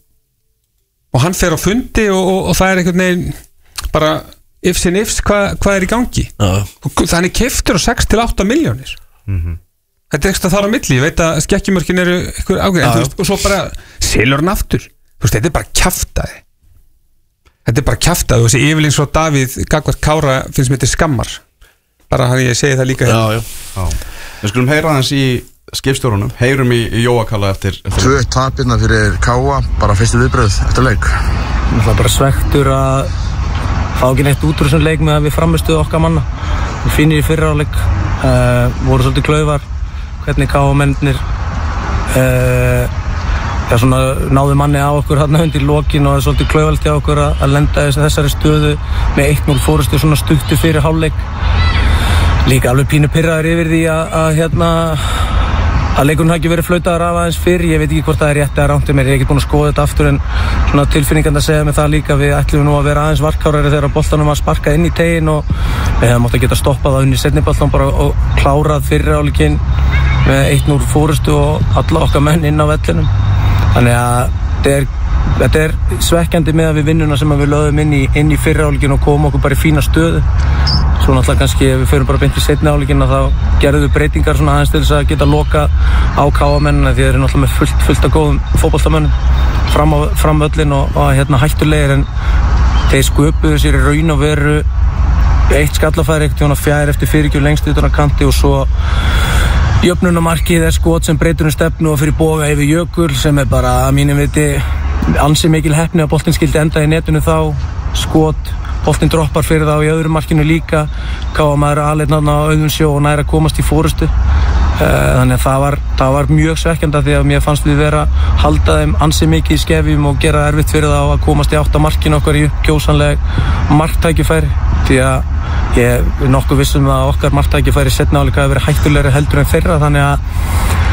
og hann fer á fundi og það er einhvern veginn bara ifs in ifs hvað er í gangi þannig keyptur á 6-8 milljónir þetta er ekstra þar á milli ég veit að skekkjumörkin eru eitthvað ágæð og svo bara selur hann aftur þetta er bara kjaftaði og þessi yfirlýns frá Davíð Gagvart Kára finnst mér til skammar bara hann ég segi það líka Við skulum heyra hans í skipstjórunum heyrum í Jóakalla eftir 2 tapirna fyrir Káa bara fyrstu viðbröð eftir leik það er bara svektur að fá ekki neitt út úr þessum leik með að við framistuðu okkar manna við finnir í fyrra áleik voru svolítið klaufar hvernig Káa mennir svona náðu manni á okkur hérna undir lokin og það er svolítið klaufalt hjá okkur að lenda þessari stöðu með 1-0 fórustu svona stuttu fyrir hálfleik líka alveg pínu pirraður yfir því að leikurinn hafi ekki verið flautaður af aðeins fyrr ég veit ekki hvort það er rétt eða rangt mér ég er ekki búin að skoða þetta aftur en svona tilfinningarna segja mig það líka við ætlum nú að vera aðeins varkárari þegar boltanum var sparkað inn í tegin og við hefum átt að geta stoppað það unni seinni boltan bara og klárað fyrri hálfleikinn með 1-0 fórustu og alla okkar menn inn á vellinum þannig að þetta er svekkjandi með að við vinnuna sem við lögðum inn í fyrri hálfleikinn og komum okkur bara í fína stöðu svo náttúrulega kannski ef við förum bara beint í seinni hálfleikinn þá gerðum við breytingar svona aðeins til þess að geta loka á KA-mennina því þeir eru náttúrulega með fullt af góðum fótboltamönnum fram völlin og hættulegir en þeir sköpuðu sér í raun og veru eitt skallafæri eitthvað fjær eftir fyrirgjöf lengst utan að kanti og svo jöfnunamarkið er skot sem breytur stefnu og fyrir boga yfir Jökul sem er bara að mínum viti ansi mikil heppni að boltinn skildi enda í netinu þá skot boltinn droppar fyrir það og í öðru markinu líka káa maður aðleitna á Auðunsjó og næra að komast í fórustu þannig að það var mjög svekkjandi því að mér fannst við vera halda þeim ansi mikið í skefjum og gera erfitt fyrir það að komast í 8 markinu okkar í uppgjósanleg marktækifæri því að ég er nokkuð vissum að okkar marktækifæri seinni hálfleik hafi verið hættulegri heldur en þeirra þannig að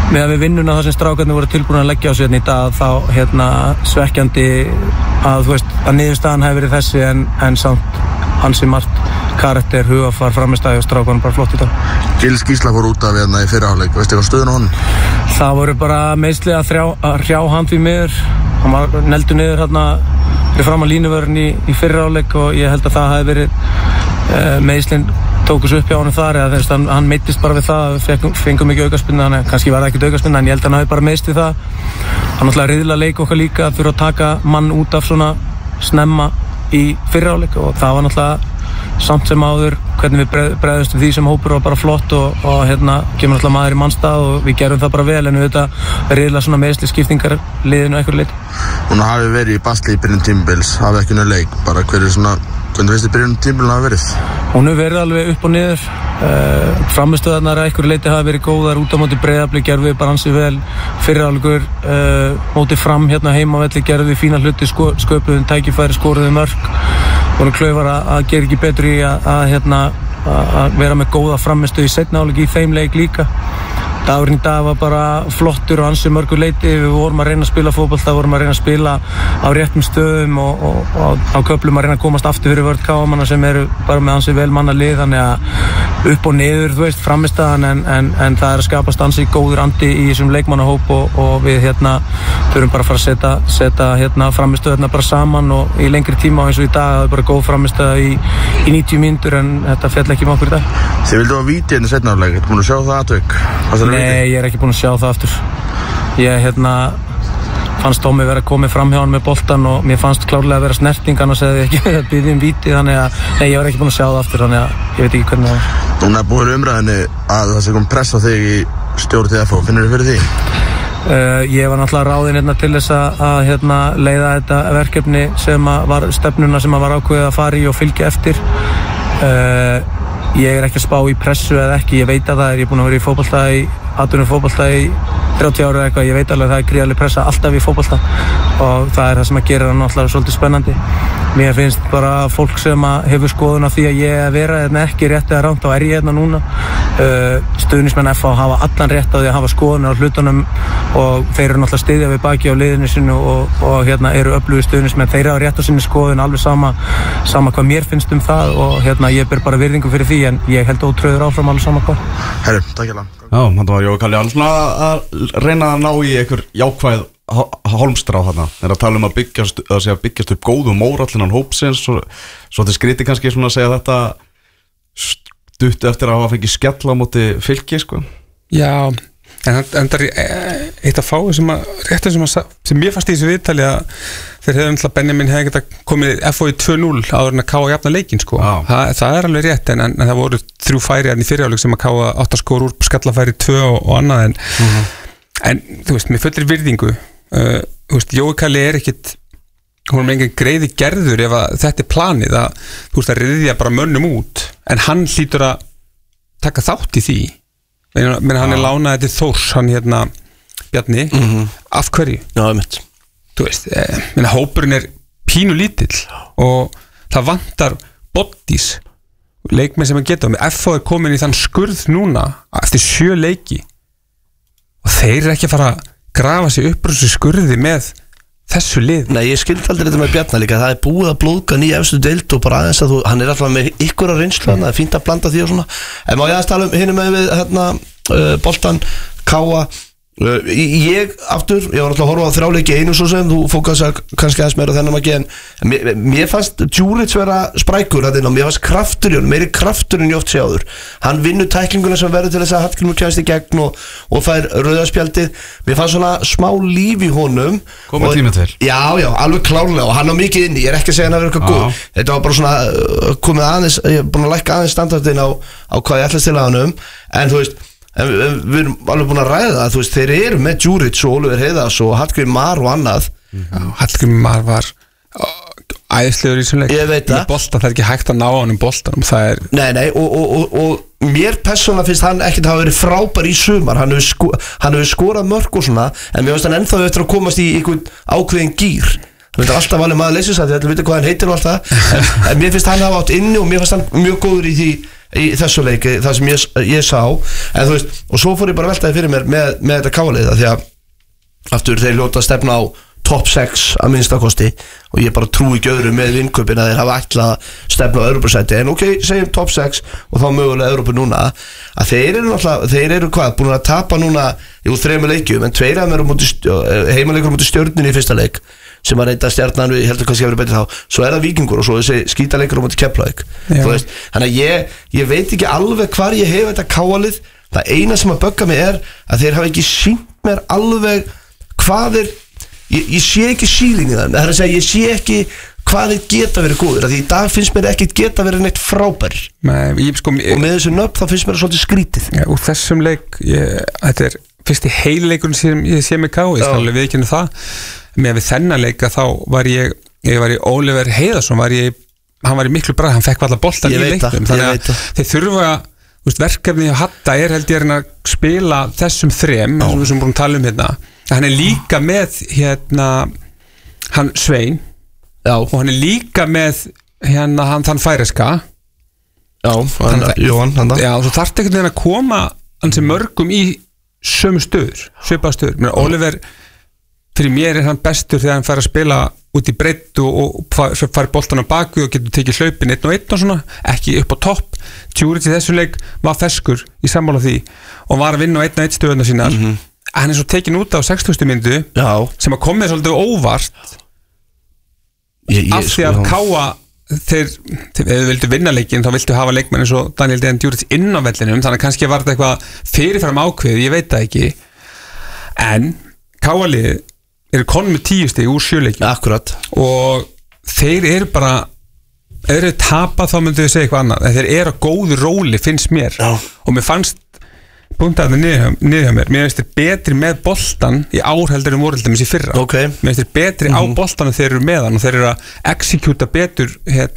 með að við vinnuna það sem strákarnir voru tilbúin að leggja á sig í dag þá svekkjandi að að niðurstaðan hefði verið þessi en samt ansi margt karakter, hugafar, framistæði og strákarnir bara flott í dag. Gils Gísla fór út af í fyrri hálfleik, veistu hvað stöðun á honum? Það voru bara meiðsli að hrjá hann því miður, hann var neldur niður fyrir fram að línuvörn í fyrri hálfleik og ég held að það hefði verið meiðslin tókus upp hjá honum þar eða hann meiddist bara við það, fengum ekki aukaspinna, kannski var það ekkert aukaspinna en ég held að hann hafi bara meiðst við það. Hann náttúrulega riðla leik okkar líka fyrir að taka mann út af svona snemma í fyrri hálfleik og það var náttúrulega samt sem áður hvernig við bregðumst við því sem hópur var bara flott og kemur náttúrulega maður í mannstað og við gerum það bara vel en við riðla svona meiðsli skiptingar liðinu eitthvað leiti. Hún hafi verið í basli í byrjun tímabils, hafi ekki unnið leik, bara hvernig finnst þið byrjun tímabilin hafi verið? Hún hefur verið alveg upp og niður, framistöðarnar að einhverju leiti hafi verið góðar, út á móti Breiðablik gerðum við bara ansi vel, fyrri hálfleikur móti Fram heimavelli gerðum við fína hluti, sköpuðum tækifæri, skoruðum mörk, vorum klaufar að gera ekki betur í að vera með góða framistöð í seinni hálfleik í þeim leik líka. Dagurinn í dag var bara flottur og ansi mörgu leiti, við vorum að reyna að spila fótbolta, vorum að reyna að spila á réttum stöðum og á köflum að reyna að komast aftur fyrir vörð káamanna sem eru bara með ansi vel manna lið, þannig að upp og niður, framistæðan en það að skapast ansi góður andi í þessum leikmannahóp og við þurfum bara að fara að setja framistöðuna bara saman og í lengri tíma eins og í dag, það er bara góð framistöða í 90 mínútur en þetta fjall ekki með okkur í dag. Þið vildu að víti í seinni hálfleik, ertu búin að sjá það atvik? Nei, ég er ekki búin að sjá það aftur. Ég fannst Tómi vera að koma fram hjá hann með boltan og mér fannst klárlega að vera snerting annars hefði ég ekki að biðja víti þannig að nei, ég var ekki búin að sjá það aftur þannig að ég veit ekki hvernig það var. Núna er búin umræðinni að það sé kom press á þig í stjórn TFO, finnur þið fyrir því? Ég var náttúrulega ráðinn til þess að leiða þetta verkefni sem var stefnuna sem var ákveðið að fara í og fylgja eftir. Ég er ekki að spá í pressu eða ekki, ég veit að það ég er búin að vera í fótbolta atvinnum fótbolta í 30 ára eða eitthvað, ég veit alveg að það er gríðarleg pressa alltaf í fótbolta og það er það sem að gera það náttúrulega svolítið spennandi. Mér finnst bara fólk sem hefur skoðun á því að ég vera ekki rétt eða rangt, þá er ég núna. Stuðningsmenn FH hafa allan rétt á því að hafa skoðun á hlutunum og þeir eru náttúrulega styðja við baki á liðinu sinu og eru öflugir stuðningsmenn, þeir hafa rétt á sinni skoðun alveg sama hvað mér finnst það og ég ber bara virðingu fyrir því en ég held ótröður áfram alveg sama hvað. Herru, takk ég langt. Já, þetta var Jói Kalli alls að reyna að ná í einhver jákvæð hálmstrá þarna, er að tala að byggjast upp góðu mórallinnan hópsins svo þetta skríti kannski svona að segja þetta stutt eftir að hafa fengið skella á móti Fylki sko. Já, en það er eitt að fáið sem mér fannst í þessu viðtali að þeir hefðu Benjamin hefði geta komið FO í 2-0 áður en að K.A. jafna leikinn sko. Það er alveg rétt en það voru 3 færi í fyrirháleik sem að K.A. 8 skor úr skallafæri 2 og annað en þú veist, með fullir virðingu þú veist, Jói Kalli er ekkit hún er með engin greiði gerður ef að þetta er planið að þú veist að ryðja bara mönnum út en hann hlýtur að taka þátt í því menn hann er lánaði til Þórs hann Bjarni af hverju? Já, einmitt þú veist, menn hópurinn er pínu lítill og það vantar bodies leikmenn sem að geta með FH er komin í þann skurð núna eftir 7 leiki og þeir eru ekki að fara að grafa sig upp úr þessu skurði með þessu lið. Nei, ég skildi aldrei þetta með Bjarna líka, það er búið að blóðga í efstu deild og bara aðeins að hann er alltaf með ykkur að reynslu, það er fínt að blanda því og svona en má ég aðeins tala hinum með við boltan, K.A. Ég var alltaf að horfa á 3 leiki einu svo sem þú fókast kannski aðeins meira þennan ekki en mér fannst Djuric vera sprækur og mér fannst kraftur í honum, meiri kraftur en ég oft sé áður hann vinnur tæklinguna sem verður til þess að Hallgrímur kemst í gegn og fær rauðaspjaldið mér fannst svona smá líf í honum komið tíma til já, alveg klárlega og hann á mikið inni, ég er ekki að segja hann að vera eitthvað góð þetta var bara svona komið aðeins, ég er búin að lækka aðeins standardin á hvað ég ætlast til að hann en þú veist en við erum alveg búin að ræða það þú veist, þeir eru með Djuric og Oliver Heiðars og Hallgrímur Mar og annað Hallgrímur Mar var æðislegur í þessum leik ég veit það bolta, það er ekki hægt að ná á hann boltanum nei, og mér persónulega finnst hann ekkert hafa verið frábær í sumar hann hefur skorað mörk og svona en mér finnst hann ennþá eftir að komast í einhvern ákveðin gír hann myndi alltaf valið maður leysins að þetta vita hvað hann heitir og allt það en mér finnst hann hafa átt inni og mér finnst hann mjög góður í þessu leiki það sem ég sá en þú veist, og svo fór ég bara veltaði fyrir mér með þetta káaliða því að aftur þeir ljóta að stefna á top 6 að minnstakosti og ég bara trúi ekki öðru með vinnkaupin að þeir hafa ætlað að stefna á Evrópusæti en ok, segjum top 6 og þá mögulega Evrópu núna að þeir eru hvað, búin að tapa núna 3 leikjum en 2 af þeim eru heimaleikur múti Stjörnunni í fyrsta leik sem að reynda Stjarnan við heldur kannski að vera betri þá svo það Víkingur og svo þessi skítaleikur múti Keflavík þannig að ég veit ekki alveg hvar ég hef þetta káalið það eina sem að bögga mig að þeir hafa ekki sýnt mér alveg hvað ég sé ekki sílingi það er að segja, ég sé ekki hvað þeir geta verið góður því í dag finnst mér ekkert geta verið neitt frábær og með þessu nöfn þá finnst mér það svolítið skrítið úr þessum leik, þetta er fyrsti heileikurinn sem ég sé mig ká ég skal alveg viðkynna það með við þennan leika þá var ég var í Oliver Heiðarsson hann var í miklu bræð, hann fekk allar boltan í leiknum þannig að þeir þurfa verkefni að hatta held ég að spila þessum 3 sem við sem búin að tala hérna hann er líka með hann Svein og hann er líka með þann færeska Jóhann og svo þarf ekki að koma hann sem mörgum í sömu stöður svipaða stöður, Oliver fyrir mér hann bestur þegar hann fær að spila út í breidd og fær boltan á bakvið og getur tekið hlaupin 1 og 1 og svona, ekki upp á topp Tjúrið til þessu leik var ferskur í sammála því og var að vinna á 1 og 1 stöðuna sínar hann er svo tekin út á 60. mínútu sem að komið svolítið óvart af því að Káa þeir ef þú vildu vinna leikinn þá viltu hafa leikmenn eins og Daniel Dejan Djuric inn á vellinum þannig að kannski var þetta eitthvað fyrirfram ákveð ég veit það ekki en Káa-lið eru konum með 10 stig úr 7 leikjum akkurat og þeir eru bara ef þeir eru tapað þá myndu við segja eitthvað annað en þeir eru á góðu róli finnst mér og mér fannst punktaðið niður hjá mér finnst þeir betri með boltan í ár heldur voru heldur í fyrra mér finnst þeir betri á boltan en þeir eru með hann og þeir eru að exekjúta betur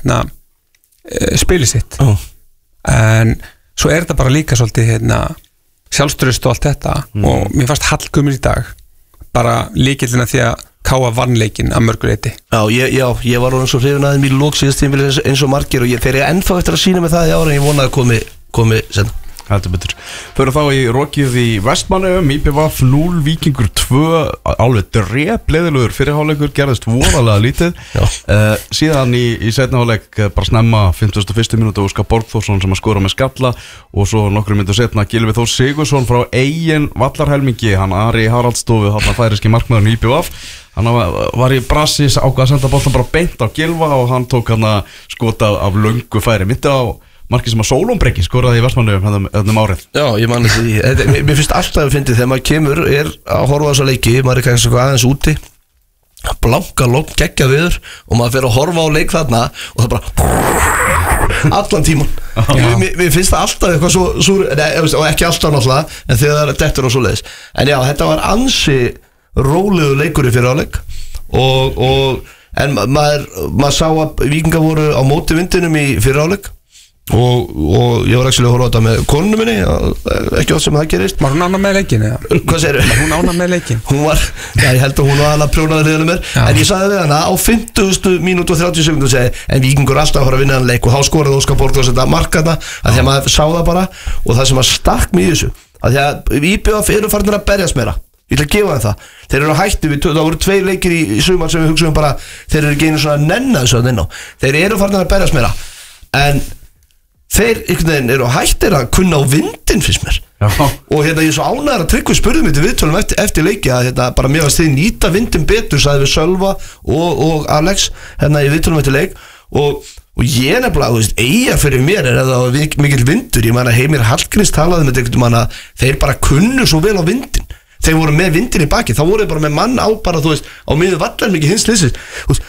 spilið sitt en svo er þetta bara líka svolítið sjálfströst og allt þetta og mér fannst Hallgumur í dag bara líkillina því að Káa vann leikinn að mörgu leyti ég var orðinn svo hrifinn að þeim í lók síðast tímabils eins og margir og þeir eru ennþá eftir að sína með það í ára en ég vona að komi senna Heldur betur. Förum þá í rokið í Vestmannaeyjum, IPVF 0, Víkingur 2, alveg drepleiðilegur fyrirháleikur, gerðist voðalega lítið. Síðan í seinni hálfleik bara snemma 51. mínútu Óskar Borgþórsson sem að skora með skalla og svo nokkrum mínútur seinna Gylfi Þór Sigurðsson frá eigin vallarhelmingi, hann Ari Haraldsstofu, hann færiski markmaðurinn í IPVF. Hann var í brassis ákvað að senda boltan bara beint á Gylfa og hann tók hann að skota af löngu færi. Myndi á markið sem að Sólónbreki skoraði í Vestmannaeyjum árið. Já, ég man því. Mér finnst alltaf að finna þegar maður kemur að horfa á þessa leiki, maður kannski aðeins úti, blanka lókn, geggja viður og maður fer að horfa á leik þarna og það bara allan tíman. Mér finnst það alltaf eitthvað svo og ekki alltaf náttúrulega, en þegar það dettur og svo leiðis. En já, þetta var ansi rólegur leikur í fyrri hálfleik en maður sá að Víkingar voru á móti vindinum í fyrri hálfleik og ég var ekki að horfa á þetta með konunum minni ekki oft sem það gerist. Var hún ánað með leikin? Hvað segir þú? Var hún ánað með leikin? Hún var, ég held að hún var alveg prjónaði liðinu mér en ég sagði við hana á 50. mínútu og 30 sekúndur segi en Víkingur alltaf að fara að vinna hann leik og þá skoraði Óskar Borgþórsson þetta markaðna að því að maður sá það bara og það sem að stakk mig í þessu að því að IPVF eru farin að berjast meira ég ætla að gefa þeim það þeir eru að hætti það voru 2 leikir í sumar sem við hugsaum bara þeir eru ekki einu svona að nenna þessu að inn á þeir eru farin að berjast meira en þeir einhvern veginn eru hættir að kunna á vindin fyrst mér og ég er svo ánægður að Tryggvi spurði mig til viðtölum eftir leiki að bara mér varst þið nýta vindin betur sagði við Sölva og Alex í viðtölum eftir leik og ég nefnilega, eiga fyrir mér það var mikil vindur, ég man að Heimir Hallgríms talaði með þetta þeir bara kunnu svo vel á vindin þeir voru með vindin í baki, þá voru þeir bara með mann á bara á miður vallar mikið hins liðsins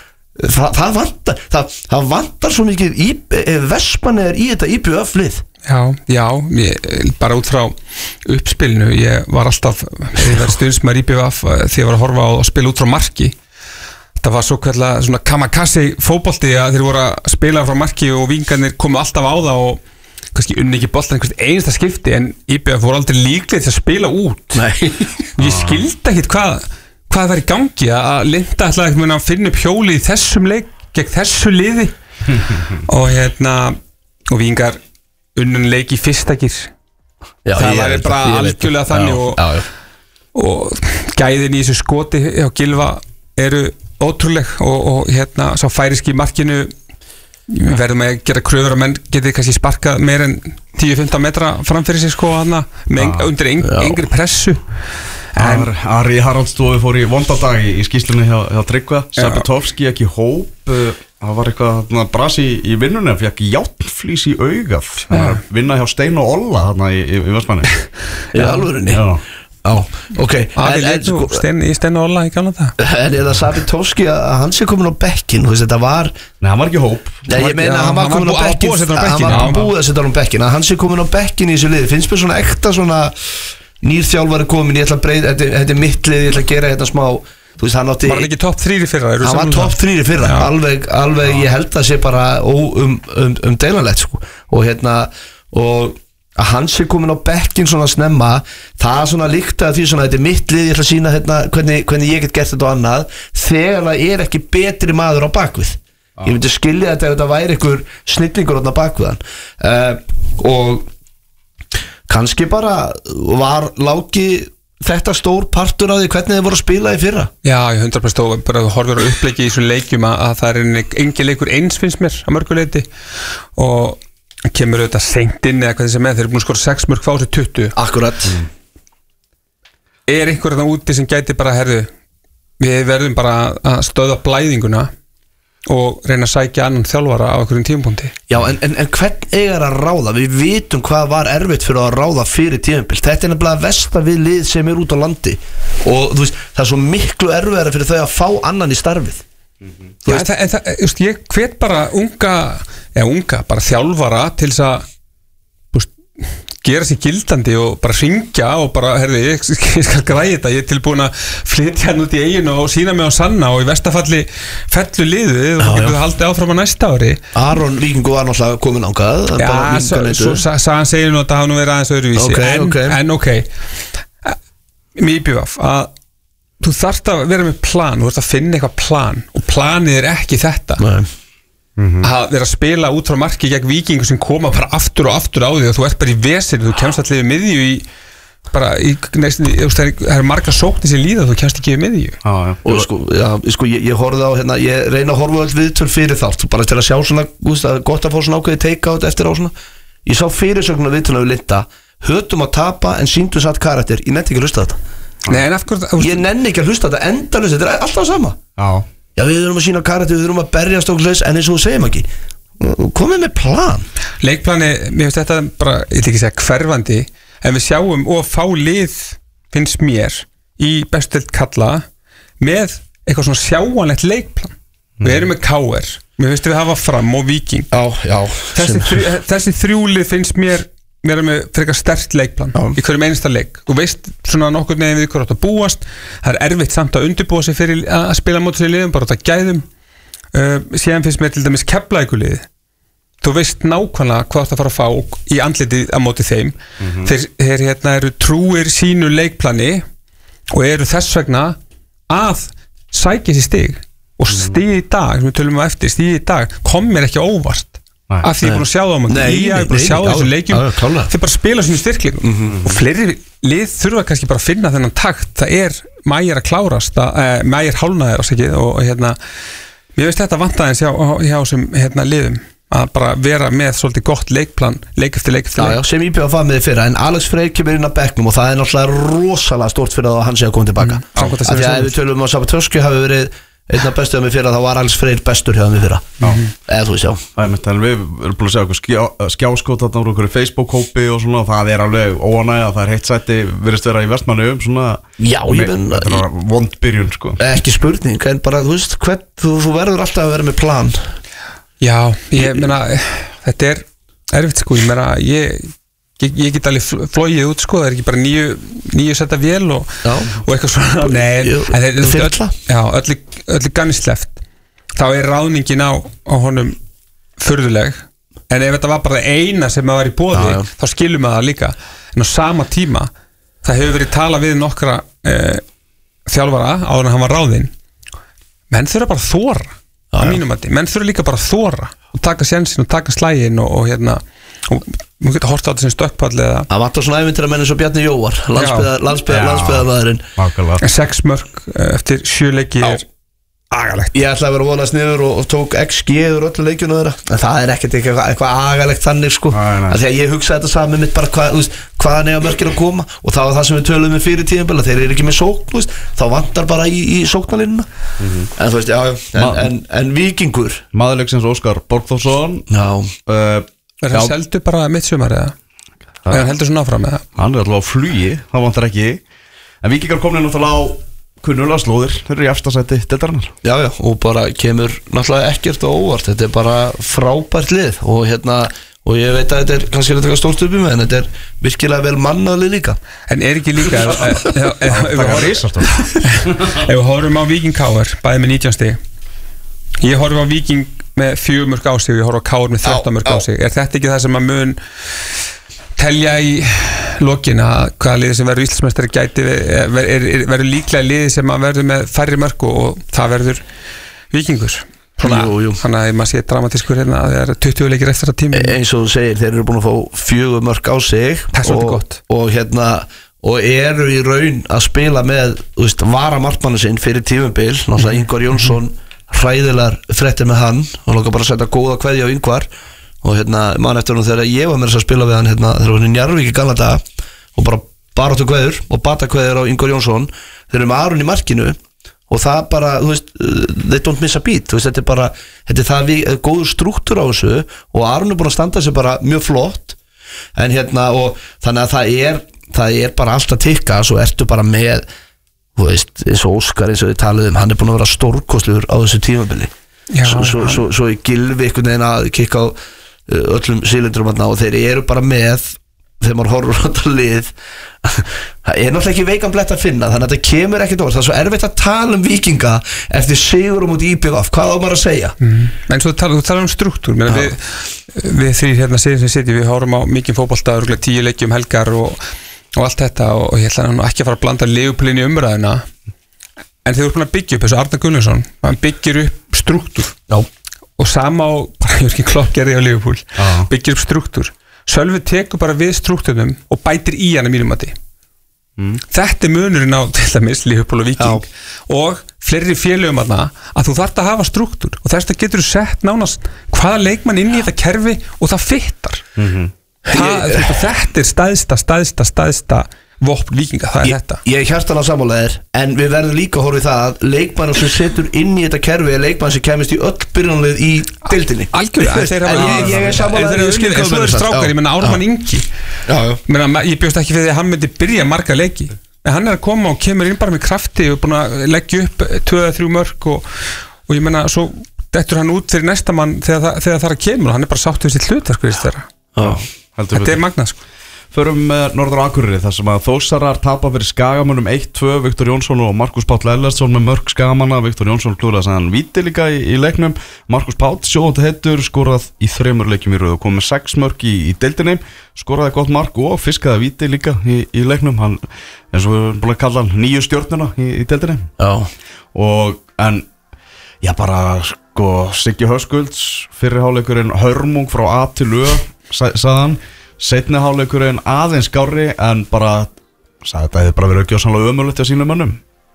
það vantar svo mikið Vestmannaeyjar í þetta IPVF lið. Já, bara út frá uppspilinu ég var alltaf stundsmaður IPVF þegar ég var að horfa á að spila út frá marki það var svo kallar svona kamikaze fótbolti að þeir voru að spila frá marki og vingarnir komu alltaf á það og kannski unni ekki boltan einasta skipti en IPVF voru aldrei líklega til að spila út ég skildi ekkit hvað var í gangi að Linda ætlaði að finna upp hjóli í þessum leik gegn þessu liði og Víkingar unnum leik í fyrsta gír það var bara algjörlega þannig og gæðin í þessu skoti hjá Gylfa eru ótrúleg og sá færiski í markinu verðum að gera kröfur að menn geti kannski sparkað meir en 10-15 metra framfyrir sig sko undir engri pressu Ari Haraldsstofi fór í vondadag í skýslunni hjá Tryggva Sabitovski ekki hóp það var eitthvað brasi í vinnunni hann fekk járnflís í augað vinna hjá Stein og Olla þarna í Vestmanni í alvörunni ok Stein og Olla í gamla það en það Sabitovski að hann sé komin á bekkin þetta var nei, hann var ekki hóp ég meina hann var komin á bekkin hann var búið að setja hann á bekkin að hann sé komin á bekkin í þessu liði finnst mér svona ekta svona nýrþjálfari komin, ég ætla að breyta þetta er mitt lið, ég ætla að gera þetta smá þú veist, hann átti var hann ekki topp 3 í fyrra? Hann var topp 3 í fyrra, alveg ég held að sé bara deilanlegt sko og og að hann sé komin á bekkin svona snemma það svona líkta því svona þetta er mitt lið, ég ætla að sína hvernig ég get gert þetta og annað þegar það er ekki betri maður á bakvið ég myndi skilja þetta ef þetta væri einhver snillingur á bakviðan og kannski bara var Láki þetta stór partur af því hvernig þið voru að spila í fyrra Já, 100% bara þú horfir á uppleiki í þessum leikjum að það er engin leikur eins finnst mér að mörguleiti og kemur auðvitað seint inn eða hvað þessi með þeir eru búin að skora 6 mörg fá sér 20 Akkurat Er einhver þarna úti sem gæti bara herðu við verðum bara að stöða blæðinguna og reyna að sækja annan þjálfara á einhverjum tímapunkti Já, en hvern eigar að ráða? Við vitum hvað var erfitt fyrir að ráða fyrir tímabil Þetta er nefnilega versta við lið sem er út á landi og þú veist, það er svo miklu erfiðara fyrir þau að fá annan í starfið Ég hvet bara unga bara þjálfara til þess að gera sér gildandi og bara hringja og bara, herði, ég skal græða þetta ég er tilbúin að flytja hann út í eiginu og sína mig á sanna og í verstafalli fellu liðið og getur það haldið áfram á næsta ári Aron Víkingur var náttúrulega komin ángað svo hann segir nú að það hafa nú verið aðeins öðruvísi en mér býð að þú þarft að vera með plan þú þarft að finna eitthvað plan og planið er ekki þetta að vera að spila út frá marki gegn Víkingu sem koma bara aftur og aftur á því og þú ert bara í vesir þú kemst allir við miðju það er marga sóknir sem líða þú kemst ekki við miðju og sko ég horfði á ég reyna að horfa öll viðtöl fyrir þátt bara til að sjá svona gott að fá svona ákveði take out eftir á svona ég sá fyrirsögnuna viðtölu við Linda hötum að tapa en sýndu satt karakter ég nenni ekki að hlusta þetta ég nenni ekki að hlusta þetta endalaust þetta er alltaf sama Já, við þurfum að sína karakter, við þurfum að berjast okkur leys en eins og þú segjum ekki komið með plan Leikplani, mér finnst þetta bara ég vil ekki segja hverfandi en við sjáum og fá lið finnst mér í bestu deild karla með eitthvað svona sjáanlegt leikplan við erum með KR, mér finnst við hafa Fram og Víking þessi þrjúlið finnst mér er með frekar sterkt leikplan í hverjum einasta leik þú veist svona nokkur neginn við hvað átt að búast það er erfitt samt að undirbúa sig fyrir að spila móti sér liðum bara átt að gæðum síðan finnst mér til dæmis Keflavíkurliðið þú veist nákvæmlega hvað átt að fara að fá í andlitið á móti þeim þeir eru trúir sínu leikplani og eru þess vegna að sækja sér stig og stig í dag sem við tölum á eftir stig í dag kom mér ekki óvart af því ég er búin að sjá það á maður ég er búin að sjá þessu leikjum þeir bara spila sínu styrklingum og fleiri lið þurfa kannski bara að finna þennan takt það er Mægir að klárast Mægir hálnaðir og mér veist þetta vantaðins hjá sem liðum að bara vera með svolítið gott leikplan leik eftir leik sem ég byrja að fara með þið fyrra en Alex Freyr kemur inn á bekknum og það er náttúrulega rosalega stort fyrir að hann sé að koma tilbaka af því að ef við tölum að Sabatöski hafi verið einn af bestu hjá mig fyrra þá var Alex Freyr bestur hjá mig fyrra eða þú veist já við erum búin að segja okkur skjáskót þarna úr okkur Facebook-hópi og svona það er alveg óanægja það er heitt sæti virðist vera í Vestmannaeyjum svona já ég menn þetta er vond byrjun sko ekki spurning en bara þú veist þú verður alltaf að vera með plan já ég meina þetta er erfitt sko ég meina ég get alveg flóið út sko það er ekki bara nýju setta vél og eitthvað svona öllu gannisleft þá er ráðningin á honum furðuleg en ef þetta var bara eina sem var í boði þá skilum við það líka en á sama tíma það hefur verið talað við nokkra þjálfara áður en hann var ráðinn, menn þurfa bara að þora á mínum mati, menn þurfa líka bara að þora og taka sénsinn og taka slægin og og maður getur horft á þetta sem stökkpall eða Það vantar svona ævintýra menn eins og Bjarni Jóvar landsbyggðarmaðurinn 6 mörk eftir 7 leiki er agalegt. Ég ætlaði að vera að vonast niður og tók XG úr öllu leikjunu þeirra, en það er ekkert eitthvað agalegt þannig sko, af því að ég hugsaði þetta saman mitt bara hvaðan eiga mörkin að koma og það var það sem við töluðum með fyrir tíðanbila, þeir eru ekki með sókn, þá vantar bara í sóknarlínuna en þú veist, en Víkingur Maðurleiksins Óskar Borgþórsson Er það seldu bara mitt sumar eða? Eða heldur svona áfram eða? Hann er alltaf á flugi, það vantar ekki en Víkingar komni náttúrulega á kunnulega slóðir, þeir eru í efstasæti deildarinnar. Já, og bara kemur náttúrulega ekkert á óvart, þetta er bara frábært lið og og ég veit að þetta er kannski að taka stórt upp í mig en þetta er virkilega vel mannaðlið líka. En er ekki líka það er risastórt. Ef við horfum á Víking KR bæði með 19 stig, ég horfum á Víking með 4 mörk á sig og ég horfum á KR með 13 mörk á sig, er þetta ekki það sem að mun telja í lokin að hvaða liði sem verður Íslandsmeistari gæti verður líklega liði sem að verður með færri mörk og það verður Víkingur. Jú. Þannig að maður sé dramatískur hérna að það er 20 leikir eftir að tíma. Eins og þú segir, þeir eru búin að fá 4 mörk á sig og eru í raun að spila með varamarkmannu sinn fyrir tímabil, náttúrulega Ingvar Jónsson hræðilegar fréttir með hann og lóka bara að setja góða kveðja á Ingvar og mann eftir hún þegar ég var með þess að spila við hann þegar hann í Njarðvík í gamla daga og bara baráttu kveður og bata kveður á Ingvar Jónsson, þeir eru með Aron í markinu og það bara, they don't miss a beat, þetta er bara þetta er það góður strúktúr á þessu og Aron er búin að standa sig bara mjög flott en og þannig að það er bara allt að tikka, svo ertu bara með eins og Óskar eins og við taluðum, hann er búin að vera stórkostlegur á þessu tímabili svo ég gilfi einhvern veginn að kikka á öllum sílindrum og þeir eru bara með þegar maður horfur á þetta lið það er náttúrulega ekki veikan blett að finna þannig að þetta kemur ekkert orð, það er svo erfitt að tala um Víkinga eftir sigur út í IBF, hvað á maður að segja? En svo þú talar um struktúr við þrýr hérna sem sitjum, við horfum á mikið fótbolta, 10 leikjum helgar og allt þetta og ég ætla ekki að fara að blanda Leopoldin í umræðina en þeir eru búin að byggja upp þessu Arnar Gunnlaugsson, hann byggir upp struktúr og sama á bara Jörgen Klopp gerði á Leopold, byggir upp struktúr. Sölvi tekur bara við struktúrnum og bætir í hann að mínum mati. Þetta er munurinn á til dæmis Leopold og Víking og fleiri félögum að þú þarft að hafa struktúr og þess að getur þú sett nánast hvaða leikmann inn í þetta kerfi og það fittar. Þetta er stæðsta vopn Víkinga, það er þetta. Ég er hjartanlega sammálaðir en við verðum líka að horfa í það að leikmann sem setur inn í þetta kerfi er leikmann sem kemist í öll byrjunlið í deildinni. Algjörlega, ég er sammálaðir en svo er strákar, ég menna Ármann Ingi ég bjóst ekki fyrir því að hann myndi byrja marga leiki, en hann er að koma og kemur inn bara með krafti og búin að leggja upp 2-3 mörk og ég menna svo dettur hann út fyrir næsta mann þegar það er að kemur og hann er bara sáttur við sitt hlutar þetta er magnað Förum með Norður Akureyri þar sem að Þósarar tapa fyrir Skagamönnum 1-2, Viktor Jónsson og Markus Páll Ellertsson með mörk Skagamanna, Viktor Jónsson klúraði sannan víti líka í leiknum, Markus Páll sjóðandi heitur, skorað í 3 leikjum í röð og kom með 6 mörk í deildinni, skoraði gott mark og fiskaði víti líka í leiknum, hann eins og við erum búin að kalla hann 9 stjörnuna í deildinni en já bara Siggi Höskulds, fyrriháleikurinn hörmung frá A til Ö, sagðan seinni hálfleikurinn aðeins skárri en bara sagði þetta hefði bara verið gjósanlega ömurlegt hjá sínum mönnum.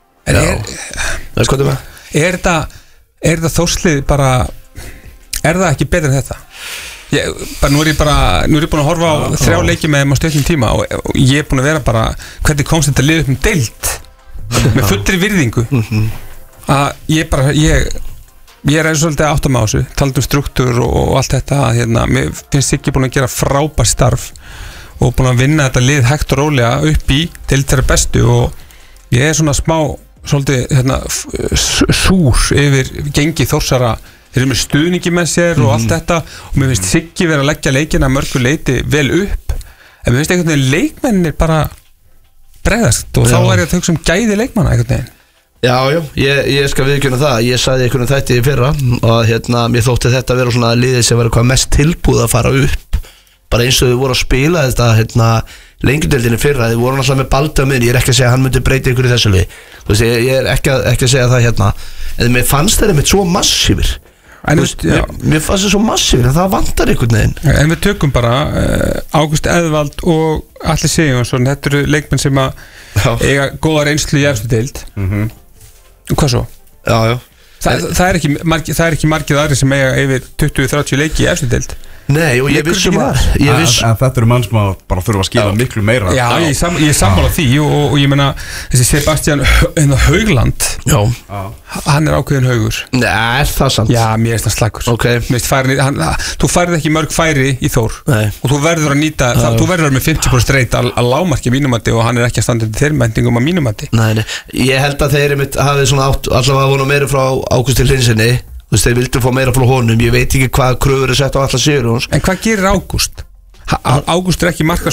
Er þetta Þórslið bara er það ekki betur en þetta? Nú er ég búin að horfa á 3 leiki með maður stöðnum tíma og ég er búin að vera bara hvernig komst þetta lið upp deild með fullri virðingu að ég er svolítið áttam á þessu, talað struktúr og allt þetta að mér finnst ekki búin að gera frábært starf og búin að vinna þetta lið hægt og rólega upp í til þeirra bestu og ég er svona smá svolítið súr yfir gengi Þórsara, þeir eru með stuðningi með sér og allt þetta og mér finnst Siggi verið að leggja leikina mörgu leiti vel upp en mér finnst einhvern veginn leikmennir bara bregðast og þá er ég að hugsa gæði leikmanna einhvern veginn. Já, ég skal viðurkenna það, ég sagði einhvern þetta í fyrra og mér þótti þetta vera svona liðið sem verið hvað mest tilbúð að fara upp bara eins og þau voru að spila þetta hérna, lengjudeildinni fyrra, þau voru alltaf með baldi á miðjunni, ég er ekki að segja að hann myndi breyta ykkur í þessu liði, þú veist, ég er ekki að segja það hérna, en mér fannst þeir með svo massífir, mér fannst þeir svo massífir, en það vantar einhvern veginn. En við tökum bara Ágúst Eðvald og Atli Sigurjónsson, þetta eru leikmenn sem að eiga góða reynslu í efstu deild. Hvað svo? Já. Það er ekki margir aðri sem eiga yfir 20-30 leiki í efstu deild. Nei, og ég vissum að þetta eru mann sem bara þurfa að skila miklu meira. Já, ég er sammála því og ég meina þessi Sebastian Haugland, hann er ákveðin haugur. Nei, er það sant? Já, mér er það slagur. Þú færið ekki mörg færi í Þór. Nei. Og þú verður að nýta þú verður með 50% reyt að lágmarki mínumati og hann er ekki að standa til þeirrmæntingum að mínumati. Nei, ég held að þeir hafið svona allavega vonu meira frá Ágústi Hlynssyni. Þú veist, þeir vildu fá meira frá honum. Ég veit ekki hvað kröfur er sett á Atla Sigurjóns. En hvað gerir Ágúst? Ágúst er ekki marka